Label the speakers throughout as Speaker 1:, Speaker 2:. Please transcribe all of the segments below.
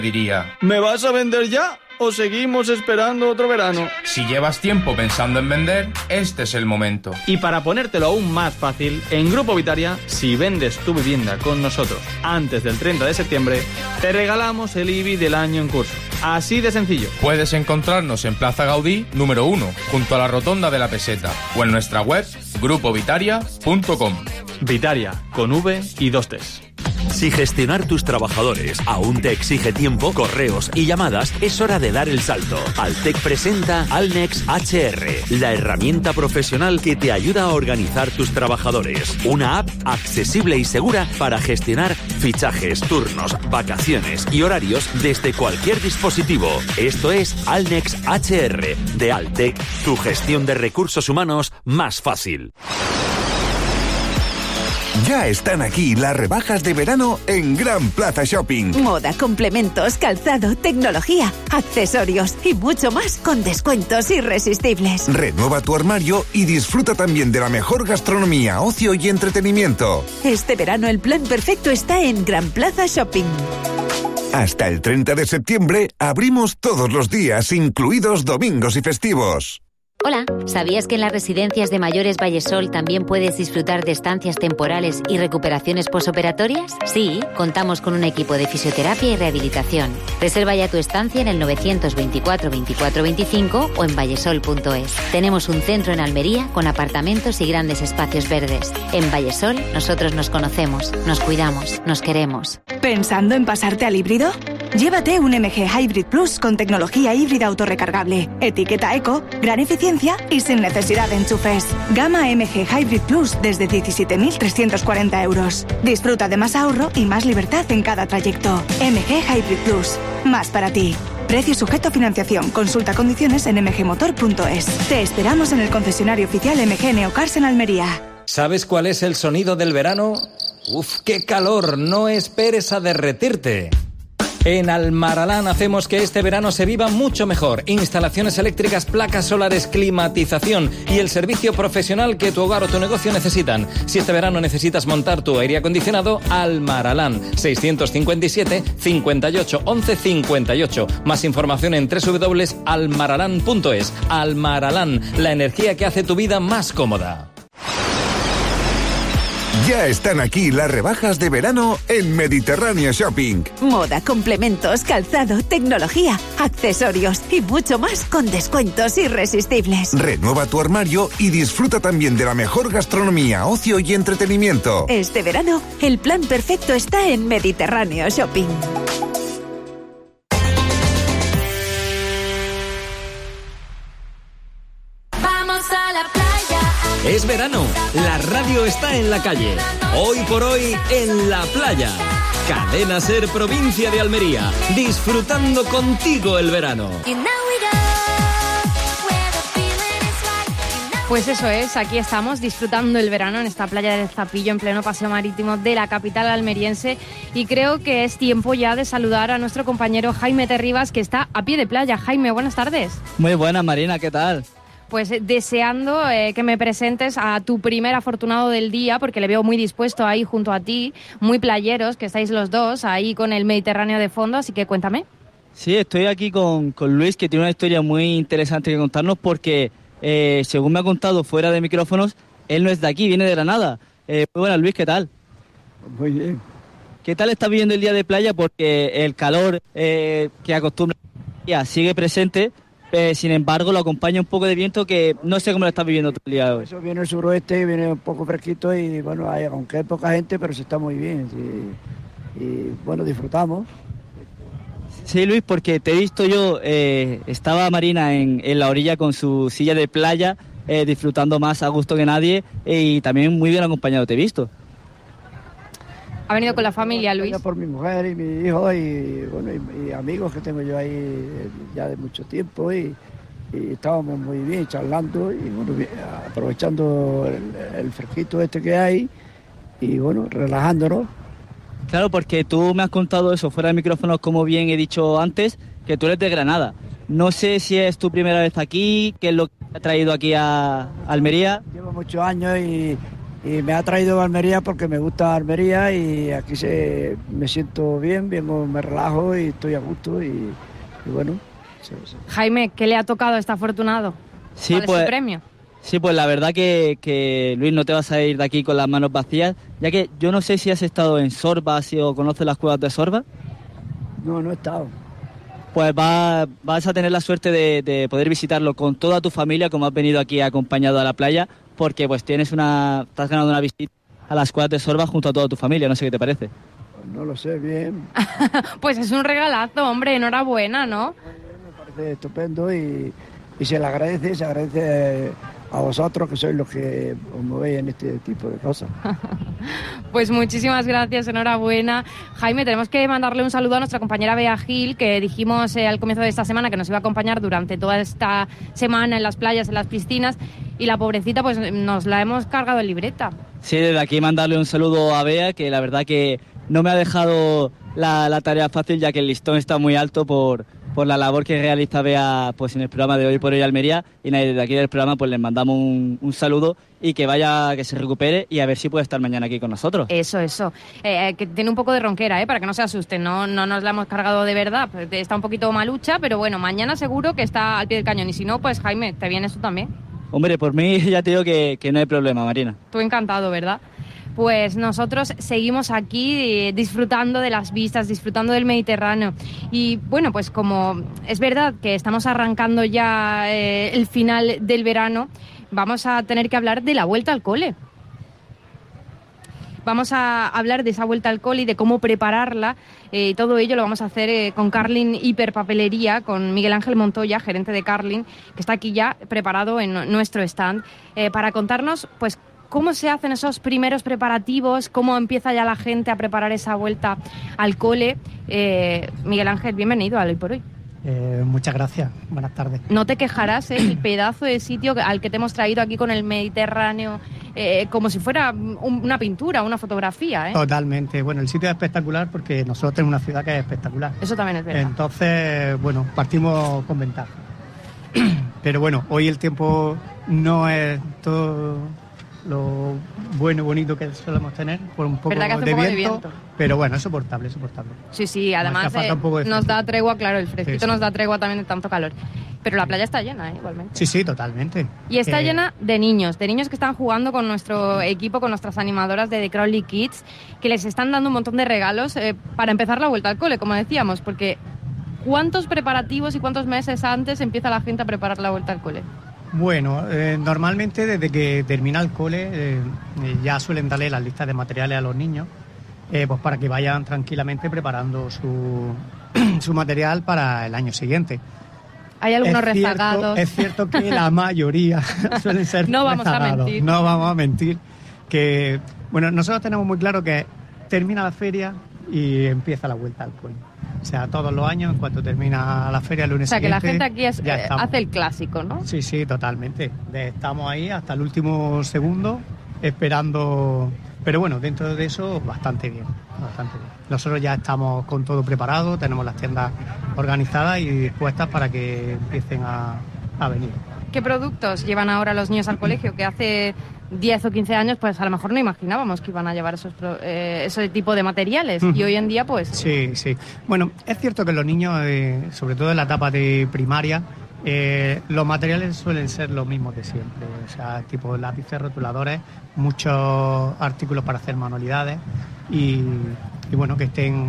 Speaker 1: diría:
Speaker 2: ¿me vas a vender ya o seguimos esperando otro verano?
Speaker 1: Si llevas tiempo pensando en vender, este es el momento.
Speaker 2: Y para ponértelo aún más fácil, en Grupo Vitaria, si vendes tu vivienda con nosotros antes del 30 de septiembre, te regalamos el IBI del año en curso. Así de sencillo.
Speaker 1: Puedes encontrarnos en Plaza Gaudí, número 1, junto a la Rotonda de la Peseta, o en nuestra web, grupovitaria.com.
Speaker 2: Vitaria, con V y 2 T's.
Speaker 3: Si gestionar tus trabajadores aún te exige tiempo, correos y llamadas, es hora de dar el salto. Altec presenta Alnex HR, la herramienta profesional que te ayuda a organizar tus trabajadores. Una app accesible y segura para gestionar fichajes, turnos, vacaciones y horarios desde cualquier dispositivo. Esto es Alnex HR de Altec, tu gestión de recursos humanos más fácil.
Speaker 4: Ya están aquí las rebajas de verano en Gran Plaza Shopping.
Speaker 5: Moda, complementos, calzado, tecnología, accesorios y mucho más con descuentos irresistibles.
Speaker 4: Renueva tu armario y disfruta también de la mejor gastronomía, ocio y entretenimiento.
Speaker 5: Este verano el plan perfecto está en Gran Plaza Shopping.
Speaker 4: Hasta el 30 de septiembre abrimos todos los días, incluidos domingos y festivos.
Speaker 6: Hola, ¿sabías que en las residencias de mayores Vallesol también puedes disfrutar de estancias temporales y recuperaciones posoperatorias? Sí, contamos con un equipo de fisioterapia y rehabilitación. Reserva ya tu estancia en el 924 24 25 o en vallesol.es. Tenemos un centro en Almería con apartamentos y grandes espacios verdes. En Vallesol nosotros nos conocemos, nos cuidamos, nos queremos.
Speaker 7: ¿Pensando en pasarte al híbrido? Llévate un MG Hybrid Plus con tecnología híbrida autorrecargable, etiqueta eco, gran eficiencia y sin necesidad de enchufes. Gama MG Hybrid Plus desde 17.340 euros. Disfruta de más ahorro y más libertad en cada trayecto. MG Hybrid Plus. Más para ti. Precio sujeto a financiación. Consulta condiciones en mgmotor.es. Te esperamos en el concesionario oficial MG Neocars en Almería.
Speaker 8: ¿Sabes cuál es el sonido del verano? ¡Uf, qué calor! No esperes a derretirte. En Almaralán hacemos que este verano se viva mucho mejor. Instalaciones eléctricas, placas solares, climatización y el servicio profesional que tu hogar o tu negocio necesitan. Si este verano necesitas montar tu aire acondicionado, Almaralán. 657 58 11 58. Más información en www.almaralán.es. Almaralán, la energía que hace tu vida más cómoda.
Speaker 4: Ya están aquí las rebajas de verano en Mediterráneo Shopping.
Speaker 5: Moda, complementos, calzado, tecnología, accesorios y mucho más con descuentos irresistibles.
Speaker 4: Renueva tu armario y disfruta también de la mejor gastronomía, ocio y entretenimiento.
Speaker 5: Este verano el plan perfecto está en Mediterráneo Shopping.
Speaker 8: Es verano, la radio está en la calle. Hoy por hoy, en la playa. Cadena Ser, provincia de Almería. Disfrutando contigo el verano.
Speaker 9: Pues eso es, aquí estamos disfrutando el verano en esta playa del Zapillo, en pleno paseo marítimo de la capital almeriense. Y creo que es tiempo ya de saludar a nuestro compañero Jaime Terribas, que está a pie de playa. Jaime, buenas tardes.
Speaker 10: Muy buenas, Marina, ¿qué tal?
Speaker 9: Pues deseando que me presentes a tu primer afortunado del día, porque le veo muy dispuesto ahí junto a ti, muy playeros, que estáis los dos ahí con el Mediterráneo de fondo, así que cuéntame.
Speaker 10: Sí, estoy aquí con Luis, que tiene una historia muy interesante que contarnos, porque según me ha contado fuera de micrófonos, él no es de aquí, viene de Granada. Muy buenas, Luis, ¿qué tal?
Speaker 11: Muy bien.
Speaker 10: ¿Qué tal estás viviendo el día de playa? Porque el calor que acostumbra sigue presente. Sin embargo, lo acompaña un poco de viento que no sé cómo lo estás viviendo tú el día de hoy.
Speaker 11: Eso viene el suroeste, viene un poco fresquito y bueno, aunque hay poca gente, pero se está muy bien. Sí. Y bueno, disfrutamos.
Speaker 10: Sí, Luis, porque te he visto yo, estaba Marina en la orilla con su silla de playa, disfrutando más a gusto que nadie y también muy bien acompañado te he visto.
Speaker 9: ¿Ha venido con la familia, Luis?
Speaker 11: Por mi mujer y mi hijo y bueno y amigos que tengo yo ahí ya de mucho tiempo y estábamos muy bien charlando y bueno, aprovechando el fresquito este que hay y bueno, relajándonos.
Speaker 10: Claro, porque tú me has contado eso fuera de micrófonos, como bien he dicho antes, que tú eres de Granada. No sé si es tu primera vez aquí, qué es lo que te ha traído aquí a Almería.
Speaker 11: Llevo muchos años y Y me ha traído a Almería porque me gusta Almería y aquí me siento bien, me relajo y estoy a gusto y bueno. Sí.
Speaker 9: Jaime, ¿qué le ha tocado a este afortunado?
Speaker 10: Sí,
Speaker 9: ¿Cuál es su premio?
Speaker 10: Sí, pues la verdad que Luis, no te vas a ir de aquí con las manos vacías, ya que yo no sé si has estado en Sorba o conoces las cuevas de Sorba.
Speaker 11: No he estado.
Speaker 10: Pues vas a tener la suerte de poder visitarlo con toda tu familia, como has venido aquí acompañado a la playa, porque pues estás ganando una visita a las cuevas de Sorba junto a toda tu familia, no sé qué te parece.
Speaker 11: No lo sé bien.
Speaker 9: Pues es un regalazo, hombre, enhorabuena, ¿no?
Speaker 11: Me parece estupendo y se le agradece a vosotros que sois los que os movéis en este tipo de cosas.
Speaker 9: Pues muchísimas gracias, enhorabuena. Jaime, tenemos que mandarle un saludo a nuestra compañera Bea Gil, que dijimos al comienzo de esta semana que nos iba a acompañar durante toda esta semana en las playas, en las piscinas, y la pobrecita pues nos la hemos cargado en libreta. Sí, desde aquí mandarle un saludo a Bea, que la verdad que no me ha dejado la tarea fácil, ya que el listón está muy alto por la labor que realiza Bea pues en el programa de Hoy por Hoy Almería, y desde aquí del programa pues les mandamos un saludo y que se recupere y a ver si puede estar mañana aquí con nosotros. Eso. Que tiene un poco de ronquera, para que no se asusten, no nos la hemos cargado de verdad, está un poquito malucha, pero bueno, mañana seguro que está al pie del cañón, y si no, pues Jaime, ¿te vienes tú también? Hombre, por mí ya te digo que no hay problema, Marina. Tú encantado, ¿verdad? Pues nosotros seguimos aquí disfrutando de las vistas, disfrutando del Mediterráneo. Y bueno, pues como es verdad que estamos arrancando ya el final del verano, vamos a tener que hablar de la vuelta al cole. Vamos a hablar de esa vuelta al cole y de cómo prepararla. Todo ello lo vamos a hacer con Carlin Hiperpapelería, con Miguel Ángel Montoya, gerente de Carlin, que está aquí ya preparado en nuestro stand, para contarnos pues cómo se hacen esos primeros preparativos, cómo empieza ya la gente a preparar esa vuelta al cole. Miguel Ángel, bienvenido a Hoy por Hoy.
Speaker 12: Muchas gracias, buenas tardes.
Speaker 9: No te quejarás, el pedazo de sitio al que te hemos traído aquí con el Mediterráneo, como si fuera una pintura, una fotografía.
Speaker 12: Totalmente, bueno, el sitio es espectacular porque nosotros tenemos una ciudad que es espectacular.
Speaker 9: Eso también es verdad.
Speaker 12: Entonces, bueno, partimos con ventaja. Pero bueno, hoy el tiempo no es todo lo bueno y bonito que solemos tener, por un poco de viento, pero bueno, es soportable.
Speaker 9: Sí, además nos da tregua, claro, el fresquito nos da tregua también de tanto calor. Pero la playa está llena, igualmente.
Speaker 12: Sí, totalmente.
Speaker 9: Y está llena de niños que están jugando con nuestro equipo, con nuestras animadoras de The Crowley Kids, que les están dando un montón de regalos para empezar la vuelta al cole, como decíamos, porque ¿cuántos preparativos y cuántos meses antes empieza la gente a preparar la vuelta al cole?
Speaker 12: Bueno, normalmente desde que termina el cole ya suelen darle las listas de materiales a los niños, pues para que vayan tranquilamente preparando su material para el año siguiente.
Speaker 9: Hay algunos rezagados.
Speaker 12: Es cierto que la mayoría suelen ser
Speaker 9: no vamos
Speaker 12: rezagados.
Speaker 9: A mentir.
Speaker 12: No vamos a mentir. Que, bueno, nosotros tenemos muy claro que termina la feria y empieza la vuelta al cole. O sea, todos los años, en cuanto termina la feria, el lunes siguiente...
Speaker 9: O sea, que la gente aquí hace el clásico, ¿no?
Speaker 12: Sí, totalmente. Estamos ahí hasta el último segundo esperando... Pero bueno, dentro de eso, bastante bien. Nosotros ya estamos con todo preparado, tenemos las tiendas organizadas y dispuestas para que empiecen a venir.
Speaker 9: ¿Qué productos llevan ahora los niños al colegio? Que hace 10 o 15 años, pues a lo mejor no imaginábamos que iban a llevar ese tipo de materiales. Y hoy en día, pues...
Speaker 12: Sí. Bueno, es cierto que los niños, sobre todo en la etapa de primaria, los materiales suelen ser los mismos de siempre. O sea, tipo lápices, rotuladores, muchos artículos para hacer manualidades y bueno, que estén,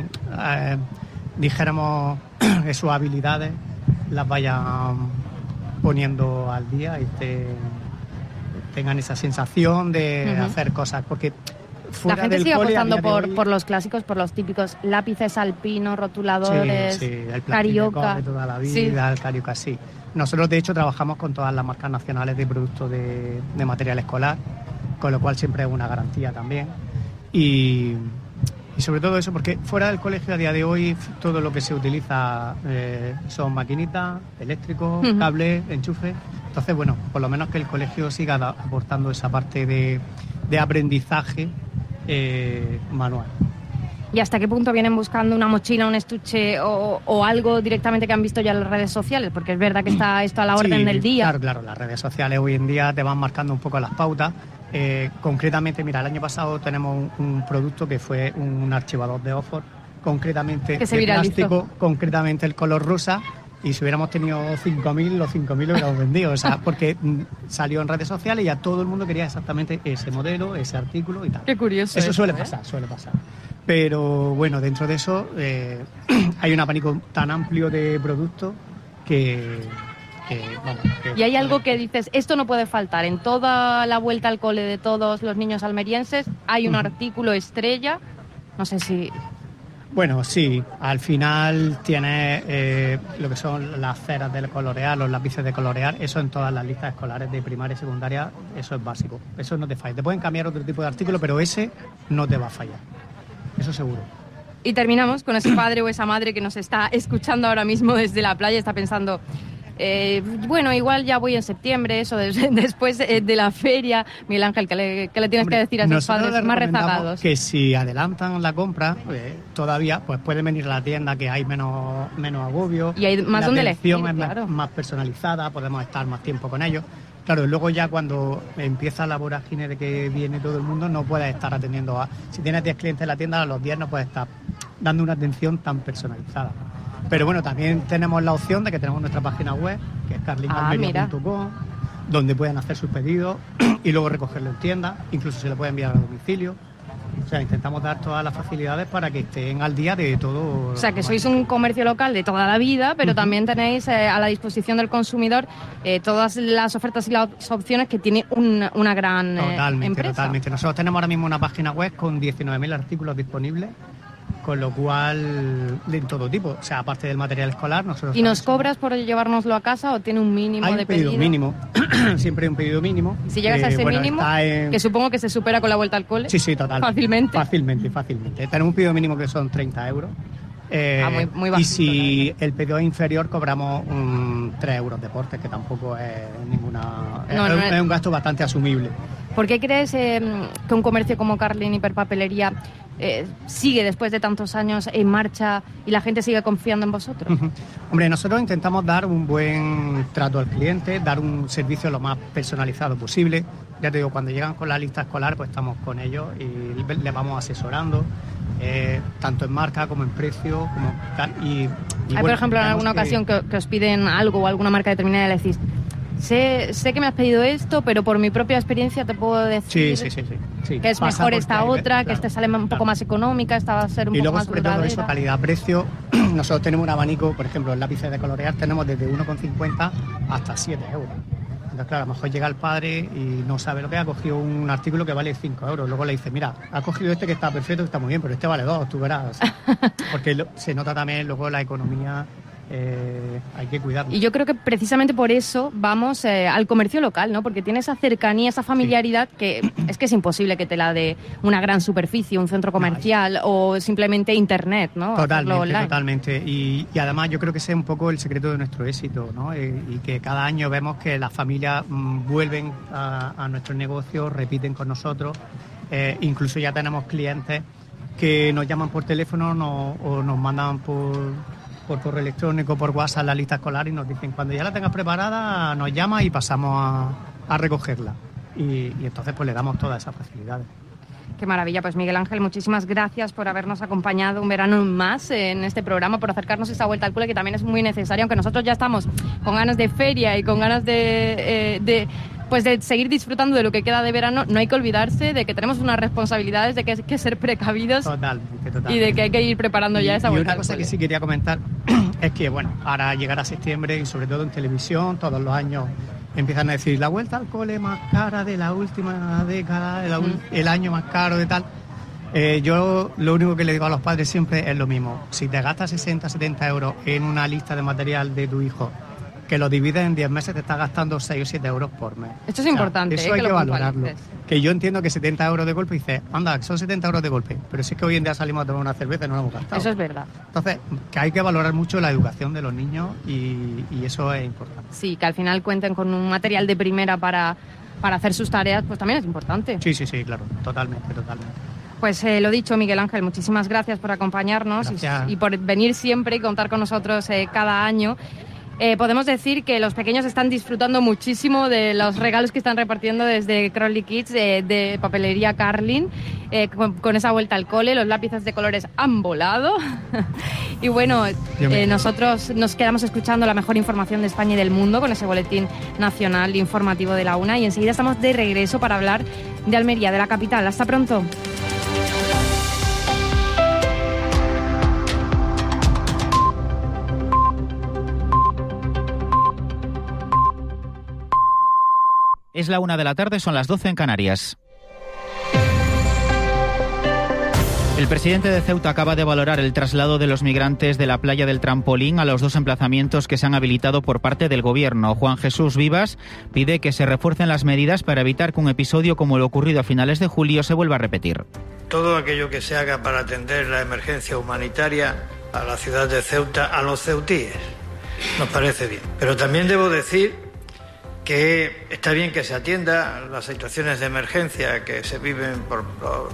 Speaker 12: dijéramos, sus habilidades las vayan poniendo al día y tengan esa sensación de hacer cosas, porque
Speaker 9: la gente sigue apostando por los clásicos, por los típicos lápices alpinos, rotuladores,
Speaker 12: el
Speaker 9: Carioca
Speaker 12: de toda la vida, el Carioca, sí. Nosotros de hecho trabajamos con todas las marcas nacionales de productos de material escolar, con lo cual siempre es una garantía también. Y sobre todo eso, porque fuera del colegio a día de hoy todo lo que se utiliza son maquinitas, eléctricos, cables, enchufes. Entonces, bueno, por lo menos que el colegio siga aportando esa parte de aprendizaje manual.
Speaker 9: ¿Y hasta qué punto vienen buscando una mochila, un estuche o algo directamente que han visto ya en las redes sociales? Porque es verdad que está esto a la orden del día.
Speaker 12: Claro, las redes sociales hoy en día te van marcando un poco las pautas. Concretamente, mira, el año pasado tenemos un producto que fue un archivador de Oxford, concretamente
Speaker 9: que se
Speaker 12: de
Speaker 9: viralizó.
Speaker 12: plástico, concretamente el color rosa, y si hubiéramos tenido 5.000, los 5.000 lo hubiéramos vendido, o sea, porque salió en redes sociales y ya todo el mundo quería exactamente ese modelo, ese artículo y tal.
Speaker 9: Qué curioso.
Speaker 12: Eso suele pasar. Pero bueno, dentro de eso hay un abanico tan amplio de productos que
Speaker 9: y hay algo que dices, esto no puede faltar. En toda la vuelta al cole de todos los niños almerienses hay un artículo estrella, no sé si...
Speaker 12: Bueno, sí, al final tiene lo que son las ceras de colorear, los lápices de colorear, eso en todas las listas escolares de primaria y secundaria, eso es básico, eso no te falla. Te pueden cambiar otro tipo de artículo, pero ese no te va a fallar, eso seguro.
Speaker 9: Y terminamos con ese padre o esa madre que nos está escuchando ahora mismo desde la playa, está pensando... bueno, igual ya voy en septiembre, eso después de la feria. Miguel Ángel, ¿qué le tienes que decir a esos padres más rezagados?
Speaker 12: Que si adelantan la compra, todavía pues pueden venir a la tienda, que hay menos agobio.
Speaker 9: Y hay más donde elegir,
Speaker 12: es
Speaker 9: claro.
Speaker 12: más personalizada, podemos estar más tiempo con ellos. Claro, y luego ya cuando empieza la vorágine de que viene todo el mundo, no puedes estar atendiendo a... Si tienes 10 clientes en la tienda, a los 10 no puedes estar dando una atención tan personalizada. Pero bueno, también tenemos la opción de que tenemos nuestra página web, que es carlingalmeria.com, donde pueden hacer sus pedidos y luego recogerlo en tienda, incluso se le puede enviar a domicilio. O sea, intentamos dar todas las facilidades para que estén al día de todo.
Speaker 9: O sea, que sois un comercio local de toda la vida, pero también tenéis a la disposición del consumidor todas las ofertas y las opciones que tiene una gran empresa.
Speaker 12: Totalmente. Nosotros tenemos ahora mismo una página web con 19.000 artículos disponibles, con lo cual, de todo tipo, o sea, aparte del material escolar, nosotros...
Speaker 9: ¿Y nos cobras por llevárnoslo a casa o tiene un mínimo de pedido?
Speaker 12: Hay un pedido mínimo, siempre hay un pedido mínimo.
Speaker 9: Si llegas a ese mínimo, que supongo que se supera con la vuelta al cole.
Speaker 12: Sí, total.
Speaker 9: Fácilmente.
Speaker 12: Tenemos un pedido mínimo que son 30 euros.
Speaker 9: Muy bajito,
Speaker 12: y si el pedido es inferior, cobramos 3 euros de porte, que tampoco es ninguna... es un gasto bastante asumible.
Speaker 9: ¿Por qué crees que un comercio como Carlin Hiperpapelería sigue después de tantos años en marcha y la gente sigue confiando en vosotros?
Speaker 12: Hombre, nosotros intentamos dar un buen trato al cliente, dar un servicio lo más personalizado posible. Ya te digo, cuando llegan con la lista escolar, pues estamos con ellos y les vamos asesorando, tanto en marca como en precio. Hay,
Speaker 9: por ejemplo, en alguna ocasión que os piden algo o alguna marca determinada y le decís, sé que me has pedido esto, pero por mi propia experiencia te puedo decir que es mejor esta otra, que esta sale un poco más económica, esta va a ser un poco más duradera. Y luego, sobre todo eso, calidad-precio, nosotros tenemos un abanico, por ejemplo, en lápices de colorear tenemos desde 1,50 hasta 7 euros. Entonces, claro, a lo mejor llega el padre y no sabe lo que ha cogido un artículo que vale 5 euros. Luego le dice, mira, ha cogido este que está perfecto, que está muy bien, pero este vale 2, tú verás. Porque se nota también luego la economía. Hay que cuidarlo. Y yo creo que precisamente por eso vamos al comercio local, ¿no? Porque tiene esa cercanía, esa familiaridad que es imposible que te la dé una gran superficie, un centro comercial o simplemente internet, ¿no?
Speaker 12: Totalmente. Y además yo creo que ese es un poco el secreto de nuestro éxito, ¿no? Y que cada año vemos que las familias vuelven a nuestros negocios, repiten con nosotros. Incluso ya tenemos clientes que nos llaman por teléfono o nos mandan por correo electrónico, por WhatsApp, la lista escolar y nos dicen, cuando ya la tengas preparada, nos llama y pasamos a recogerla. Y entonces pues le damos todas esas facilidades.
Speaker 9: Qué maravilla. Pues Miguel Ángel, muchísimas gracias por habernos acompañado un verano más en este programa, por acercarnos esta vuelta al cole, que también es muy necesaria, aunque nosotros ya estamos con ganas de feria y con ganas de seguir disfrutando de lo que queda de verano. No hay que olvidarse de que tenemos unas responsabilidades, de que hay que ser precavidos. Totalmente. Y de que hay que ir preparando ya esa vuelta al cole. Y una cosa que
Speaker 12: sí quería comentar es que, bueno, ahora llegará septiembre y sobre todo en televisión, todos los años empiezan a decir la vuelta al cole más cara de la última década, el año más caro de tal. Yo lo único que le digo a los padres siempre es lo mismo. Si te gastas 60, 70 euros en una lista de material de tu hijo, que lo divides en 10 meses, te estás gastando 6 o 7 euros por mes.
Speaker 9: Esto es importante.
Speaker 12: Eso hay que valorarlo. Que yo entiendo que 70 euros de golpe, y dices, anda, son 70 euros de golpe, pero si es que hoy en día salimos a tomar una cerveza y no lo hemos gastado.
Speaker 9: Eso es verdad.
Speaker 12: Entonces, que hay que valorar mucho la educación de los niños y eso es importante.
Speaker 9: Sí, que al final cuenten con un material de primera para hacer sus tareas, pues también es importante.
Speaker 12: Sí, claro, totalmente.
Speaker 9: Pues lo dicho, Miguel Ángel, muchísimas gracias por acompañarnos y por venir siempre y contar con nosotros cada año. Podemos decir que los pequeños están disfrutando muchísimo de los regalos que están repartiendo desde Crowley Kids, de papelería Carlin, con esa vuelta al cole. Los lápices de colores han volado. Y bueno, nosotros nos quedamos escuchando la mejor información de España y del mundo con ese boletín nacional informativo de la 1, y enseguida estamos de regreso para hablar de Almería, de la capital. Hasta pronto.
Speaker 13: Es la 1 de la tarde, son las 12 en Canarias. El presidente de Ceuta acaba de valorar el traslado de los migrantes de la playa del Trampolín a los 2 emplazamientos que se han habilitado por parte del Gobierno. Juan Jesús Vivas pide que se refuercen las medidas para evitar que un episodio como el ocurrido a finales de julio se vuelva a repetir.
Speaker 14: Todo aquello que se haga para atender la emergencia humanitaria a la ciudad de Ceuta, a los ceutíes, nos parece bien. Pero también debo decir que está bien que se atienda las situaciones de emergencia que se viven por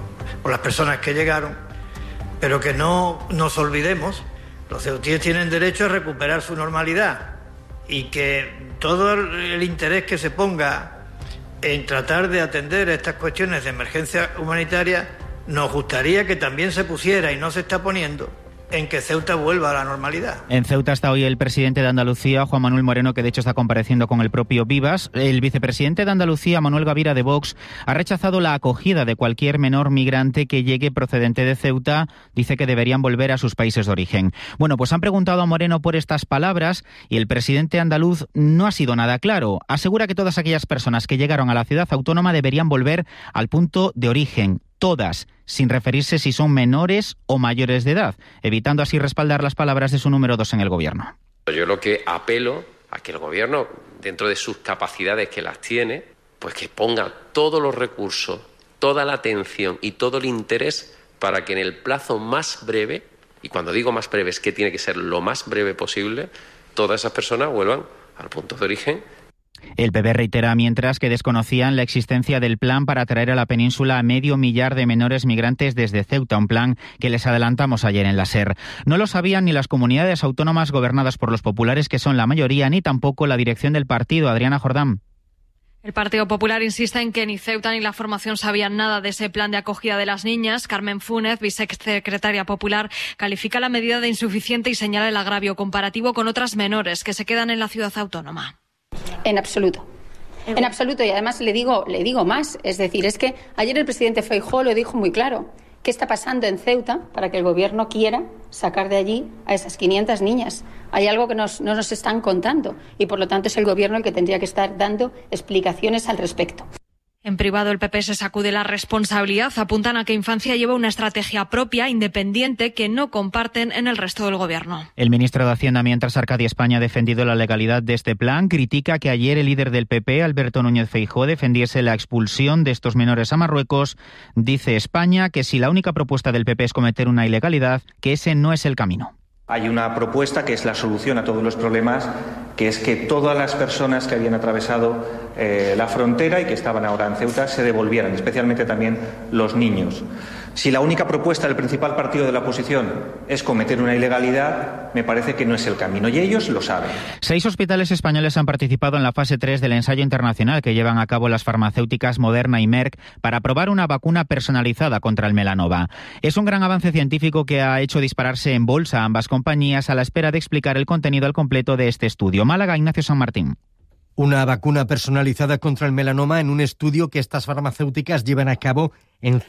Speaker 14: las personas que llegaron, pero que no nos olvidemos, los ceutíes tienen derecho a recuperar su normalidad y que todo el interés que se ponga en tratar de atender estas cuestiones de emergencia humanitaria, nos gustaría que también se pusiera, y no se está poniendo, en que Ceuta vuelva a la normalidad.
Speaker 13: En Ceuta está hoy el presidente de Andalucía, Juan Manuel Moreno, que de hecho está compareciendo con el propio Vivas. El vicepresidente de Andalucía, Manuel Gavira, de Vox, ha rechazado la acogida de cualquier menor migrante que llegue procedente de Ceuta. Dice que deberían volver a sus países de origen. Bueno, pues han preguntado a Moreno por estas palabras y el presidente andaluz no ha sido nada claro. Asegura que todas aquellas personas que llegaron a la ciudad autónoma deberían volver al punto de origen. Todas, sin referirse si son menores o mayores de edad, evitando así respaldar las palabras de su número 2 en el Gobierno.
Speaker 15: Yo lo que apelo a que el Gobierno, dentro de sus capacidades que las tiene, pues que ponga todos los recursos, toda la atención y todo el interés para que en el plazo más breve, y cuando digo más breve es que tiene que ser lo más breve posible, todas esas personas vuelvan al punto de origen.
Speaker 13: El PP reitera mientras que desconocían la existencia del plan para traer a la península a 500.000 de menores migrantes desde Ceuta, un plan que les adelantamos ayer en la SER. No lo sabían ni las comunidades autónomas gobernadas por los populares, que son la mayoría, ni tampoco la dirección del partido. Adriana Jordán.
Speaker 16: El Partido Popular insiste en que ni Ceuta ni la formación sabían nada de ese plan de acogida de las niñas. Carmen Fúnez, vicesecretaria popular, califica la medida de insuficiente y señala el agravio comparativo con otras menores que se quedan en la ciudad autónoma.
Speaker 17: En absoluto. En absoluto. Y además le digo más. Es decir, es que ayer el presidente Feijóo lo dijo muy claro. ¿Qué está pasando en Ceuta para que el Gobierno quiera sacar de allí a esas 500 niñas? Hay algo que no nos están contando y, por lo tanto, es el Gobierno el que tendría que estar dando explicaciones al respecto.
Speaker 16: En privado, el PP se sacude la responsabilidad. Apuntan a que Infancia lleva una estrategia propia, independiente, que no comparten en el resto del Gobierno.
Speaker 13: El ministro de Hacienda, mientras Arcadia España ha defendido la legalidad de este plan, critica que ayer el líder del PP, Alberto Núñez Feijóo, defendiese la expulsión de estos menores a Marruecos. Dice España que si la única propuesta del PP es cometer una ilegalidad, que ese no es el camino.
Speaker 18: Hay una propuesta que es la solución a todos los problemas, que es que todas las personas que habían atravesado la frontera y que estaban ahora en Ceuta se devolvieran, especialmente también los niños. Si la única propuesta del principal partido de la oposición es cometer una ilegalidad, me parece que no es el camino, y ellos lo saben. 6 hospitales españoles han participado en la fase 3 del ensayo internacional que llevan a cabo las farmacéuticas Moderna y Merck para probar una vacuna personalizada contra el melanoma. Es un gran avance científico que ha hecho dispararse en bolsa a ambas compañías a la espera de explicar el contenido al completo de este estudio. Málaga, Ignacio San Martín.
Speaker 19: Una vacuna personalizada contra el melanoma en un estudio que estas farmacéuticas llevan a cabo en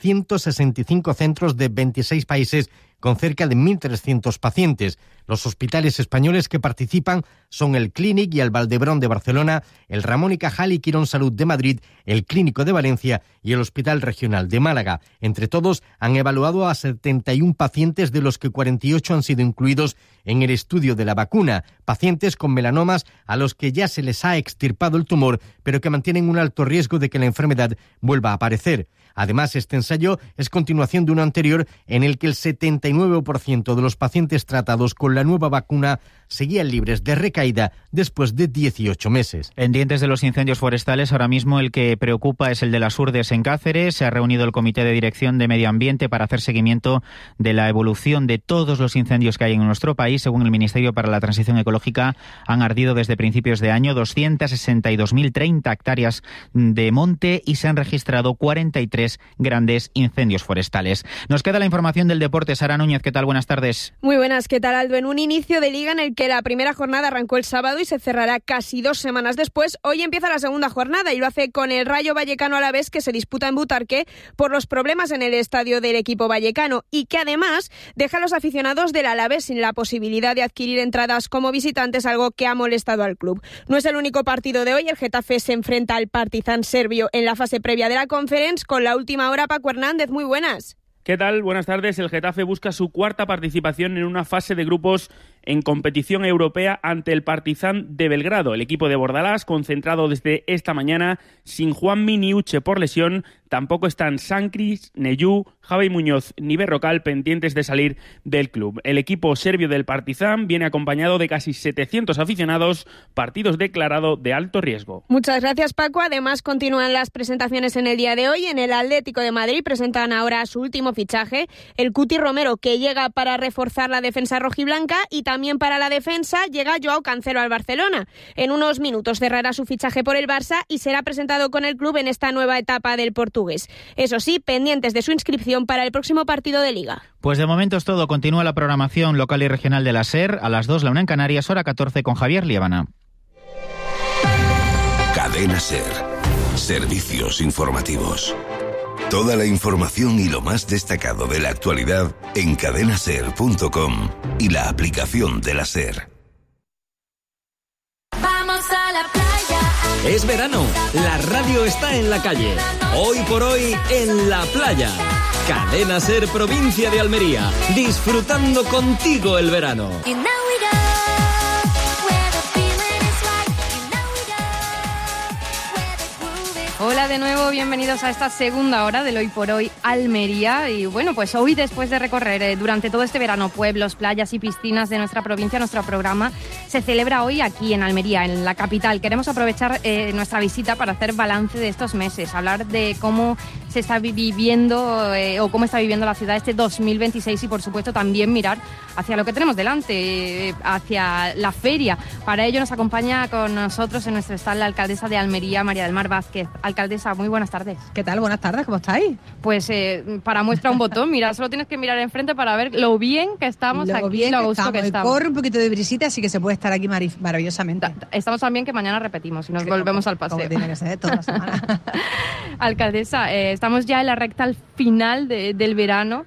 Speaker 19: 165 centros de 26 países con cerca de 1.300 pacientes. Los hospitales españoles que participan son el Clínic y el Valdebrón de Barcelona, el Ramón y Cajal y Quirón Salud de Madrid, el Clínico de Valencia y el Hospital Regional de Málaga. Entre todos han evaluado a 71 pacientes, de los que 48 han sido incluidos en el estudio de la vacuna. Pacientes con melanomas a los que ya se les ha extirpado el tumor, pero que mantienen un alto riesgo de que la enfermedad vuelva a aparecer. Además, este ensayo es continuación de uno anterior en el que el 79% de los pacientes tratados con la nueva vacuna seguían libres de recaída después de 18 meses.
Speaker 13: Pendientes de los incendios forestales, ahora mismo el que preocupa es el de las Urdes en Cáceres. Se ha reunido el Comité de Dirección de Medio Ambiente para hacer seguimiento de la evolución de todos los incendios que hay en nuestro país. Según el Ministerio para la Transición Ecológica, han ardido desde principios de año 262.030 hectáreas de monte y se han registrado 43 grandes incendios forestales. Nos queda la información del deporte. Sara Núñez, ¿qué tal? Buenas tardes.
Speaker 20: Muy buenas, ¿qué tal, Aldo? En un inicio de liga en el que la primera jornada arrancó el sábado y se cerrará casi 2 semanas después, hoy empieza la segunda jornada y lo hace con el Rayo Vallecano Alavés, que se disputa en Butarque por los problemas en el estadio del equipo vallecano y que además deja a los aficionados del Alavés sin la posibilidad de adquirir entradas como visitantes, algo que ha molestado al club. No es el único partido de hoy. El Getafe se enfrenta al Partizan serbio en la fase previa de la Conference con la última hora. Paco Hernández, muy buenas.
Speaker 21: ¿Qué tal? Buenas tardes. El Getafe busca su cuarta participación en una fase de grupos en competición europea ante el Partizan de Belgrado. El equipo de Bordalás, concentrado desde esta mañana, sin Juanmi ni Uche por lesión, tampoco están Sancris, Neyú, Javi Muñoz ni Berrocal pendientes de salir del club. El equipo serbio del Partizan viene acompañado de casi 700 aficionados, partidos declarado de alto riesgo.
Speaker 20: Muchas gracias, Paco. Además, continúan las presentaciones en el día de hoy. En el Atlético de Madrid presentan ahora su último fichaje, el Cuti Romero, que llega para reforzar la defensa rojiblanca, y también para la defensa llega Joao Cancelo al Barcelona. En unos minutos cerrará su fichaje por el Barça y será presentado con el club en esta nueva etapa del portugués. Eso sí, pendientes de su inscripción para el próximo partido de Liga.
Speaker 13: Pues de momento es todo. Continúa la programación local y regional de la SER. A las 2, la 1 en Canarias, hora 14, con Javier Liébana.
Speaker 4: Cadena SER. Servicios informativos. Toda la información y lo más destacado de la actualidad en cadenaser.com y la aplicación de la SER.
Speaker 22: Vamos a la playa.
Speaker 8: Es verano, la radio está en la calle. Hoy por hoy, en la playa. Cadena SER, provincia de Almería. Disfrutando contigo el verano.
Speaker 9: Hola de nuevo, bienvenidos a esta segunda hora del Hoy por Hoy Almería. Y bueno, pues hoy, después de recorrer durante todo este verano pueblos, playas y piscinas de nuestra provincia, nuestro programa se celebra hoy aquí en Almería, en la capital. Queremos aprovechar nuestra visita para hacer balance de estos meses, hablar de cómo se está viviendo o cómo está viviendo la ciudad este 2026 y por supuesto también mirar hacia lo que tenemos delante, hacia la feria. Para ello nos acompaña con nosotros en nuestro stand la alcaldesa de Almería, María del Mar Vázquez. Alcaldesa, muy buenas tardes.
Speaker 23: ¿Qué tal? Buenas tardes, ¿cómo estáis?
Speaker 9: Pues para muestra un botón, mira, solo tienes que mirar enfrente para ver lo bien que estamos aquí, lo a gusto que estamos.
Speaker 23: Corre un poquito de brisita, así que se puede estar aquí maravillosamente.
Speaker 9: Estamos tan bien que mañana repetimos y nos volvemos al paseo.
Speaker 23: Como tiene que ser toda la semana.
Speaker 9: Alcaldesa, estamos ya en la recta al final del verano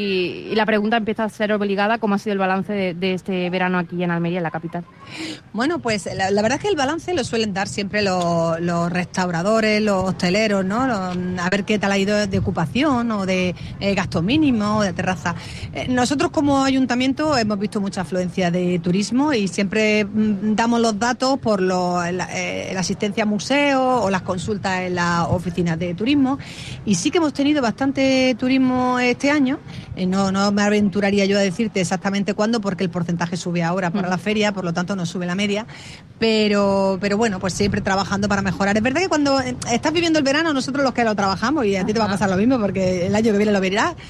Speaker 9: y la pregunta empieza a ser obligada. ¿Cómo ha sido el balance de este verano aquí en Almería, en la capital?
Speaker 23: Bueno, pues la verdad es que el balance lo suelen dar siempre los restauradores, los hosteleros, ¿no? A ver qué tal ha ido de ocupación o de gasto mínimo o de terraza. Nosotros como ayuntamiento hemos visto mucha afluencia de turismo y siempre damos los datos por la asistencia a museos o las consultas en las oficinas de turismo, y sí que hemos tenido bastante turismo este año. No me aventuraría yo a decirte exactamente cuándo, porque el porcentaje sube ahora para la feria, por lo tanto no sube la media, pero bueno, pues siempre trabajando para mejorar. Es verdad que cuando estás viviendo el verano, nosotros los que lo trabajamos, y a ti te va a pasar lo mismo porque el año que viene lo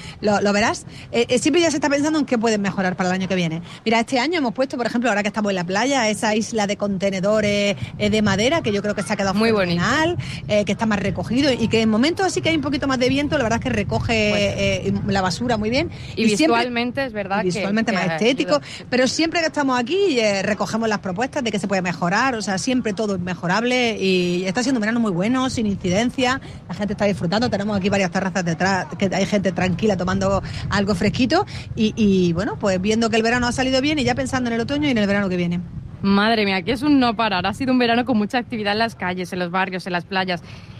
Speaker 23: verás, siempre ya se está pensando en qué puedes mejorar para el año que viene. Mira, este año hemos puesto, por ejemplo, ahora que estamos en la playa, esa isla de contenedores de madera, que yo creo que se ha quedado muy fenomenal, que está más recogido y que en momentos así que hay un poquito más de viento, la verdad es que recoge la basura muy bien.
Speaker 9: Y visualmente siempre, es verdad
Speaker 23: visualmente más estético, pero siempre que estamos aquí recogemos las propuestas de que se puede mejorar, o sea, siempre todo es mejorable y está siendo un verano muy bueno, sin incidencia, la gente está disfrutando, tenemos aquí varias terrazas detrás, que hay gente tranquila tomando algo fresquito y bueno, pues viendo que el verano ha salido bien y ya pensando en el otoño y en el verano que viene.
Speaker 9: Madre mía, aquí es un no parar. Ha sido un verano con mucha actividad en las calles, en los barrios, en las playas.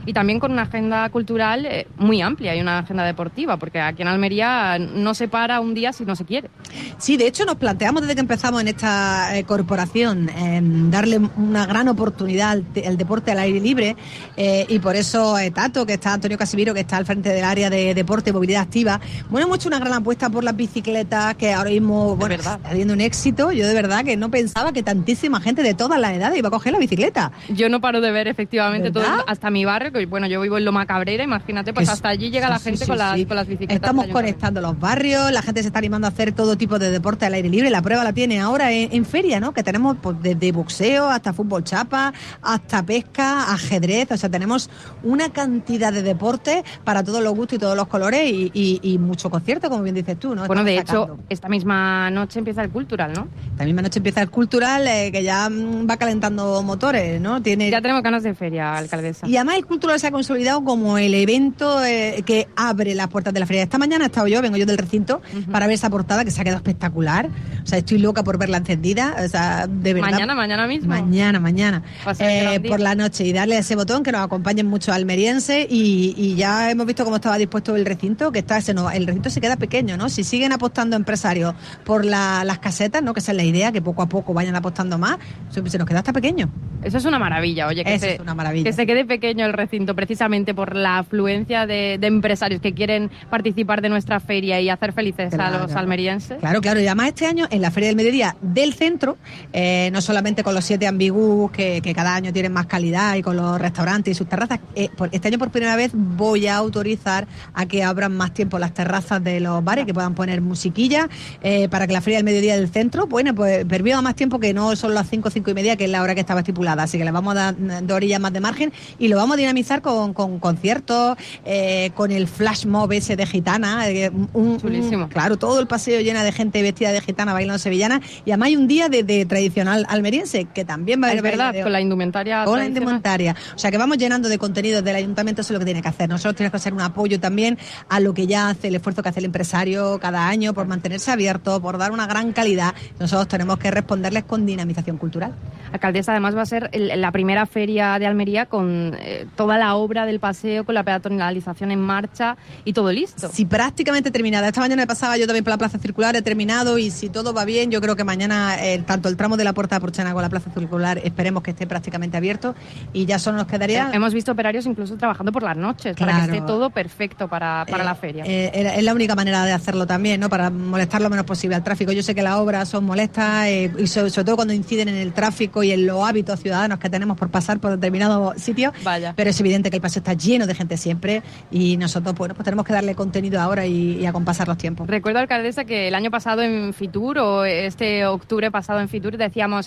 Speaker 9: y también con una agenda cultural muy amplia y una agenda deportiva, porque aquí en Almería no se para un día si no se quiere.
Speaker 23: Sí, de hecho nos planteamos desde que empezamos en esta corporación darle una gran oportunidad al deporte al aire libre, y por eso Tato, que está Antonio Casimiro, que está al frente del área de deporte y movilidad activa, bueno, hemos hecho una gran apuesta por las bicicletas, que ahora mismo está teniendo un éxito. Yo de verdad que no pensaba que tantísima gente de todas las edades iba a coger la bicicleta.
Speaker 9: Yo no paro de ver efectivamente todo, hasta mi barrio, que bueno, yo vivo en Loma Cabrera, imagínate, pues hasta allí llega la gente con las bicicletas.
Speaker 23: Estamos conectando los barrios, la gente se está animando a hacer todo tipo de deporte al aire libre. La prueba la tiene ahora en feria, ¿no? Que tenemos pues, desde boxeo hasta fútbol chapa, hasta pesca, ajedrez, o sea, tenemos una cantidad de deportes para todos los gustos y todos los colores y mucho concierto, como bien dices tú, ¿no?
Speaker 9: Bueno, de hecho, esta misma noche empieza el Cultural, ¿no?
Speaker 23: Esta misma noche empieza el Cultural, que ya va calentando motores, ¿no?
Speaker 9: Ya tenemos ganas de feria, alcaldesa.
Speaker 23: Y además el Cultural se ha consolidado como el evento que abre las puertas de la feria. Esta mañana he estado vengo yo del recinto para ver esa portada que se ha quedado espectacular. O sea, estoy loca por verla encendida. O sea, de verdad.
Speaker 9: Mañana mismo.
Speaker 23: Mañana. Por la noche, y darle a ese botón, que nos acompañen muchos almerienses, y ya hemos visto cómo estaba dispuesto el recinto, que el recinto se queda pequeño, ¿no? Si siguen apostando empresarios por las casetas, ¿no? Que esa es la idea, que poco a poco vayan apostando más, se nos queda hasta pequeño.
Speaker 9: Eso es una maravilla, oye, que se quede pequeño el recinto, precisamente por la afluencia de empresarios que quieren participar de nuestra feria y hacer felices a los almerienses.
Speaker 23: Claro, y además este año en la Feria del Mediodía del centro, no solamente con los 7 ambigus que cada año tienen más calidad, y con los restaurantes y sus terrazas, este año por primera vez voy a autorizar a que abran más tiempo las terrazas de los bares, que puedan poner musiquilla, para que la Feria del Mediodía del centro, bueno, pues perviva más tiempo, que no son las 5:30, que es la hora que estaba estipulada, así que le vamos a dar 2 orillas más de margen, y lo vamos a dinamizar con conciertos, con el flash mob ese de gitana,
Speaker 9: chulísimo.
Speaker 23: Claro, todo el paseo llena de gente vestida de gitana bailando sevillana, y además hay un día de tradicional almeriense, que también va a haber,
Speaker 9: verdad, con la indumentaria.
Speaker 23: Con la indumentaria. O sea, que vamos llenando de contenidos del ayuntamiento, eso es lo que tiene que hacer. Nosotros tenemos que hacer un apoyo también a lo que ya hace, el esfuerzo que hace el empresario cada año por mantenerse abierto, por dar una gran calidad. Nosotros tenemos que responderles con dinamización cultural.
Speaker 9: Alcaldesa, además va a ser la primera feria de Almería con toda la obra del paseo, con la peatonalización en marcha y todo listo.
Speaker 23: Sí, prácticamente terminada. Esta mañana me pasaba yo también por la Plaza Circular, he terminado, y si todo va bien, yo creo que mañana tanto el tramo de la Puerta de Porchena como la Plaza Circular esperemos que esté prácticamente abierto, y ya solo nos quedaría...
Speaker 9: Hemos visto operarios incluso trabajando por las noches, para que esté todo perfecto para la feria.
Speaker 23: Es la única manera de hacerlo también, ¿no? Para molestar lo menos posible al tráfico. Yo sé que las obras son molestas, y sobre todo cuando inciden en el tráfico y en los hábitos ciudadanos que tenemos por pasar por determinados sitios.
Speaker 9: Vaya.
Speaker 23: Pero es evidente que el paseo está lleno de gente siempre, y nosotros pues tenemos que darle contenido ahora y acompasar los tiempos.
Speaker 9: Recuerdo, alcaldesa, que el año pasado en Fitur, o este octubre pasado en Fitur, decíamos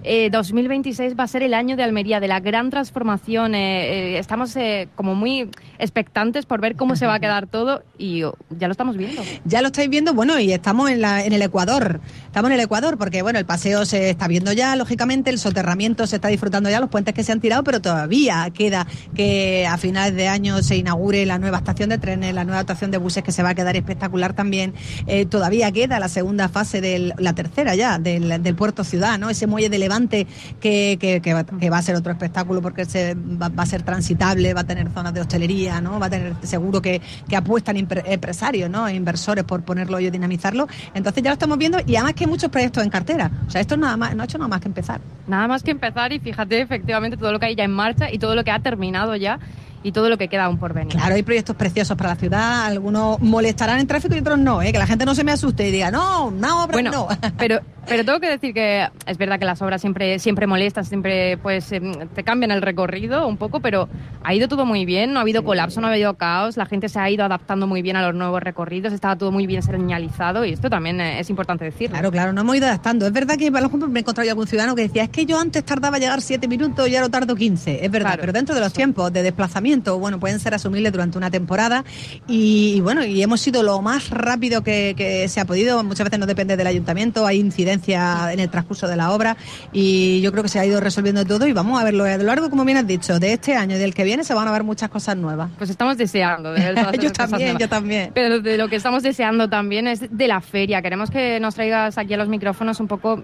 Speaker 9: 2026 va a ser el año de Almería, de la gran transformación. Estamos como muy expectantes por ver cómo se va a quedar todo, y ya lo estamos viendo.
Speaker 23: Ya lo estáis viendo, bueno, y estamos en el Ecuador. Estamos en el Ecuador porque, bueno, el paseo se está viendo ya, lógicamente, el soterramiento se está disfrutando ya, los puentes que se han tirado, pero todavía queda que a finales de año se inaugure la nueva estación de trenes, la nueva estación de buses, que se va a quedar espectacular también. Todavía queda la segunda fase la tercera ya, del Puerto Ciudad, ¿no? Ese muelle de Levante que va a ser otro espectáculo, porque va a ser transitable, va a tener zonas de hostelería, ¿no? Va a tener, seguro que apuestan empresarios, ¿no? E inversores por ponerlo y dinamizarlo. Entonces ya lo estamos viendo, y además que hay muchos proyectos en cartera. O sea, esto no ha hecho nada más que empezar.
Speaker 9: Nada más que empezar, y fíjate efectivamente todo lo que hay ya en marcha y todo lo que ha terminado ya, y todo lo que queda aún por venir.
Speaker 23: Claro, hay proyectos preciosos para la ciudad, algunos molestarán en tráfico y otros no, que la gente no se me asuste y diga, no,
Speaker 9: bueno, pero tengo que decir que es verdad que las obras siempre molestan, siempre pues te cambian el recorrido un poco, pero ha ido todo muy bien, no ha habido colapso, no ha habido caos, la gente se ha ido adaptando muy bien a los nuevos recorridos, estaba todo muy bien señalizado, y esto también es importante decirlo.
Speaker 23: Claro, nos hemos ido adaptando. Es verdad que, por ejemplo, me he encontrado yo algún ciudadano que decía, es que yo antes tardaba a llegar 7 minutos y ahora tardo 15. Es verdad, claro, pero dentro de los tiempos de desplazamiento, bueno, pueden ser asumibles durante una temporada, y bueno, y hemos sido lo más rápido que se ha podido. Muchas veces no depende del ayuntamiento, hay incidencia en el transcurso de la obra, y yo creo que se ha ido resolviendo todo, y vamos a verlo a lo largo, como bien has dicho, de este año y del que viene se van a ver muchas cosas nuevas.
Speaker 9: Pues estamos deseando de verdad.
Speaker 23: yo también.
Speaker 9: Pero de lo que estamos deseando también es de la feria. Queremos que nos traigas aquí a los micrófonos un poco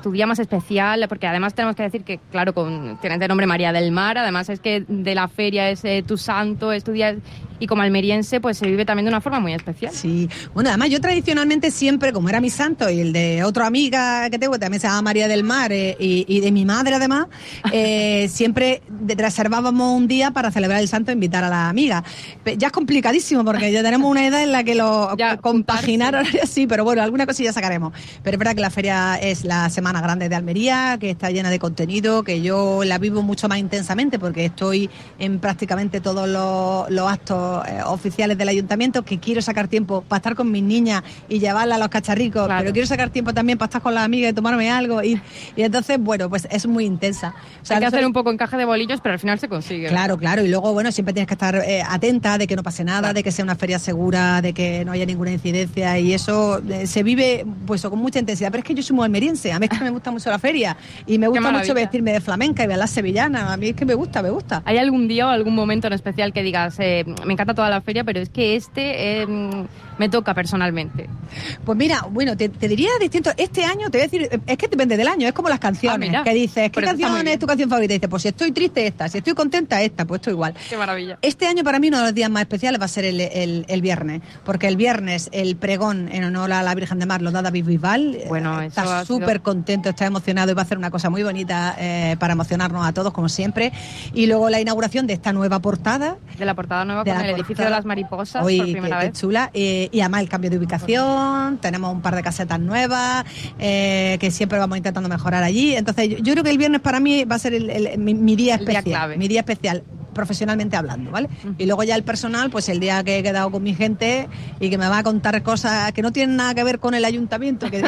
Speaker 9: tu día más especial, porque además tenemos que decir que, claro, tienes de nombre María del Mar, además es que de la feria es tu santo, es tu día, y como almeriense pues se vive también de una forma muy especial.
Speaker 23: Sí, bueno, además yo tradicionalmente siempre, como era mi santo y el de otra amiga que tengo, también se llama María del Mar, y de mi madre además, siempre reservábamos un día para celebrar el santo e invitar a la amiga. Ya es complicadísimo porque ya tenemos una edad en la que compaginar horarios, sí, pero bueno, alguna cosilla sacaremos. Pero es verdad que la feria es la semana grande de Almería, que está llena de contenido, que yo la vivo mucho más intensamente porque estoy en prácticamente todos los actos oficiales del ayuntamiento, que quiero sacar tiempo para estar con mis niñas y llevarlas a los cacharricos, claro. Pero quiero sacar tiempo también para estar con las amigas y tomarme algo, y entonces, bueno, pues es muy intensa. O sea,
Speaker 9: hay que hacer un poco encaje de bolillos, pero al final se consigue.
Speaker 23: Claro, y luego, bueno, siempre tienes que estar atenta de que no pase nada, claro. De que sea una feria segura, de que no haya ninguna incidencia, y eso se vive pues con mucha intensidad. Pero es que yo soy muy almeriense, a mí es que me gusta mucho la feria y me gusta mucho vestirme de flamenca y ver las sevillanas, a mí es que me gusta. ¿Hay algún día o algún momento en especial que digas, me encanta toda la feria, pero es que me toca personalmente? Pues mira, bueno, te diría distinto. Este año te voy a decir, es que depende del año, es como las canciones, que dices, ¿qué canción es tu canción favorita? Y dices, pues si estoy triste esta, si estoy contenta esta, pues esto igual.
Speaker 9: Qué maravilla.
Speaker 23: Este año para mí uno de los días más especiales va a ser el viernes, porque el viernes el pregón en honor a la Virgen de Mar lo da David Bisbal. Bueno, está súper contento, está emocionado y va a hacer una cosa muy bonita para emocionarnos a todos, como siempre. Y luego la inauguración de esta nueva portada.
Speaker 9: De la portada nueva con el edificio de las mariposas,
Speaker 23: hoy,
Speaker 9: por primera vez.
Speaker 23: Qué chula. Y además el cambio de ubicación, tenemos un par de casetas nuevas, que siempre vamos intentando mejorar allí. Entonces yo creo que el viernes para mí va a ser mi día especial. Mi día especial, profesionalmente hablando, ¿vale? Y luego ya el personal, pues el día que he quedado con mi gente y que me va a contar cosas que no tienen nada que ver con el ayuntamiento, que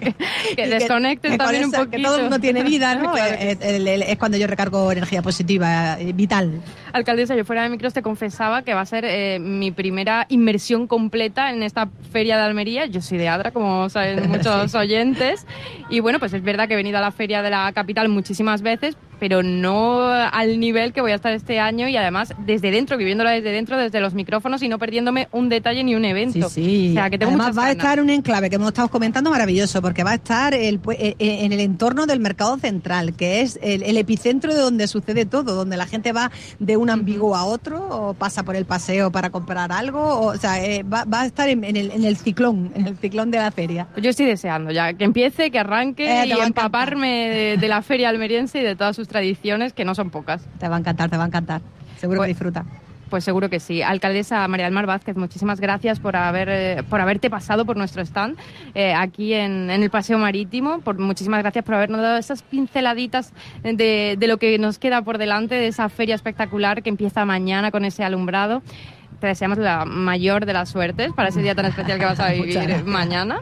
Speaker 9: desconecten también un poquito,
Speaker 23: que todo el mundo tiene vida, ¿no? Claro es cuando yo recargo energía positiva, vital.
Speaker 9: Alcaldesa, yo fuera de micros te confesaba que va a ser mi primera inmersión completa en esta feria de Almería. Yo soy de Adra, como saben muchos oyentes, y bueno, pues es verdad que he venido a la feria de la capital muchísimas veces, pero no al nivel que voy a estar este año, y además desde dentro, viviéndola desde dentro, desde los micrófonos, y no perdiéndome un detalle ni un evento. Sí. O sea, que tengo además va a estar un enclave que hemos estado comentando maravilloso, porque va a estar en el entorno del mercado central, que es el epicentro de donde sucede todo, donde la gente va de un ambiguo a otro, o pasa por el paseo para comprar algo, o sea, va a estar en el ciclón de la feria. Yo estoy deseando ya que empiece, que arranque y empaparme de la feria almeriense y de todas sus tradiciones, que no son pocas. Te va a encantar. Seguro que disfruta. Pues seguro que sí. Alcaldesa María del Mar Vázquez, muchísimas gracias por haberte pasado por nuestro stand aquí en el Paseo Marítimo. Muchísimas gracias por habernos dado esas pinceladitas de lo que nos queda por delante, de esa feria espectacular que empieza mañana con ese alumbrado. Te deseamos la mayor de las suertes para ese día tan especial que vas a vivir mañana.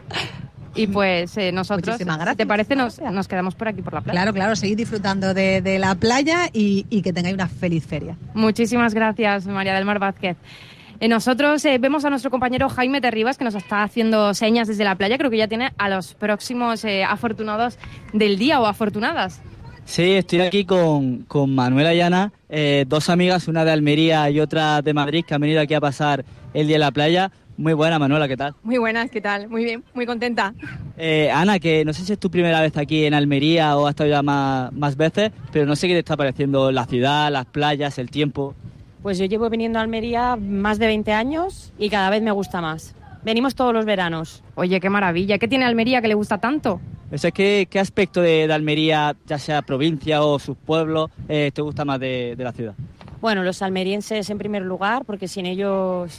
Speaker 9: Y pues nosotros, si te parece, nos quedamos por aquí, por la playa. Claro, seguid disfrutando de la playa y que tengáis una feliz feria. Muchísimas gracias, María del Mar Vázquez. Nosotros vemos a nuestro compañero Jaime Terribas, que nos está haciendo señas desde la playa. Creo que ya tiene a los próximos afortunados del día, o afortunadas.
Speaker 10: Sí, estoy aquí con Manuela y Ana, dos amigas, una de Almería y otra de Madrid, que han venido aquí a pasar el día en la playa. Muy buena, Manuela, ¿qué tal?
Speaker 1: Muy buenas, ¿qué tal? Muy bien, muy contenta.
Speaker 10: Ana, que no sé si es tu primera vez aquí en Almería o has estado ya más veces, pero no sé qué te está pareciendo la ciudad, las playas, el tiempo.
Speaker 1: Pues yo llevo viniendo a Almería más de 20 años y cada vez me gusta más. Venimos todos los veranos.
Speaker 9: Oye, qué maravilla. ¿Qué tiene Almería que le gusta tanto?
Speaker 10: ¿Qué aspecto de Almería, ya sea provincia o sus pueblos, te gusta más de la ciudad?
Speaker 1: Bueno, los almerienses en primer lugar, porque sin ellos,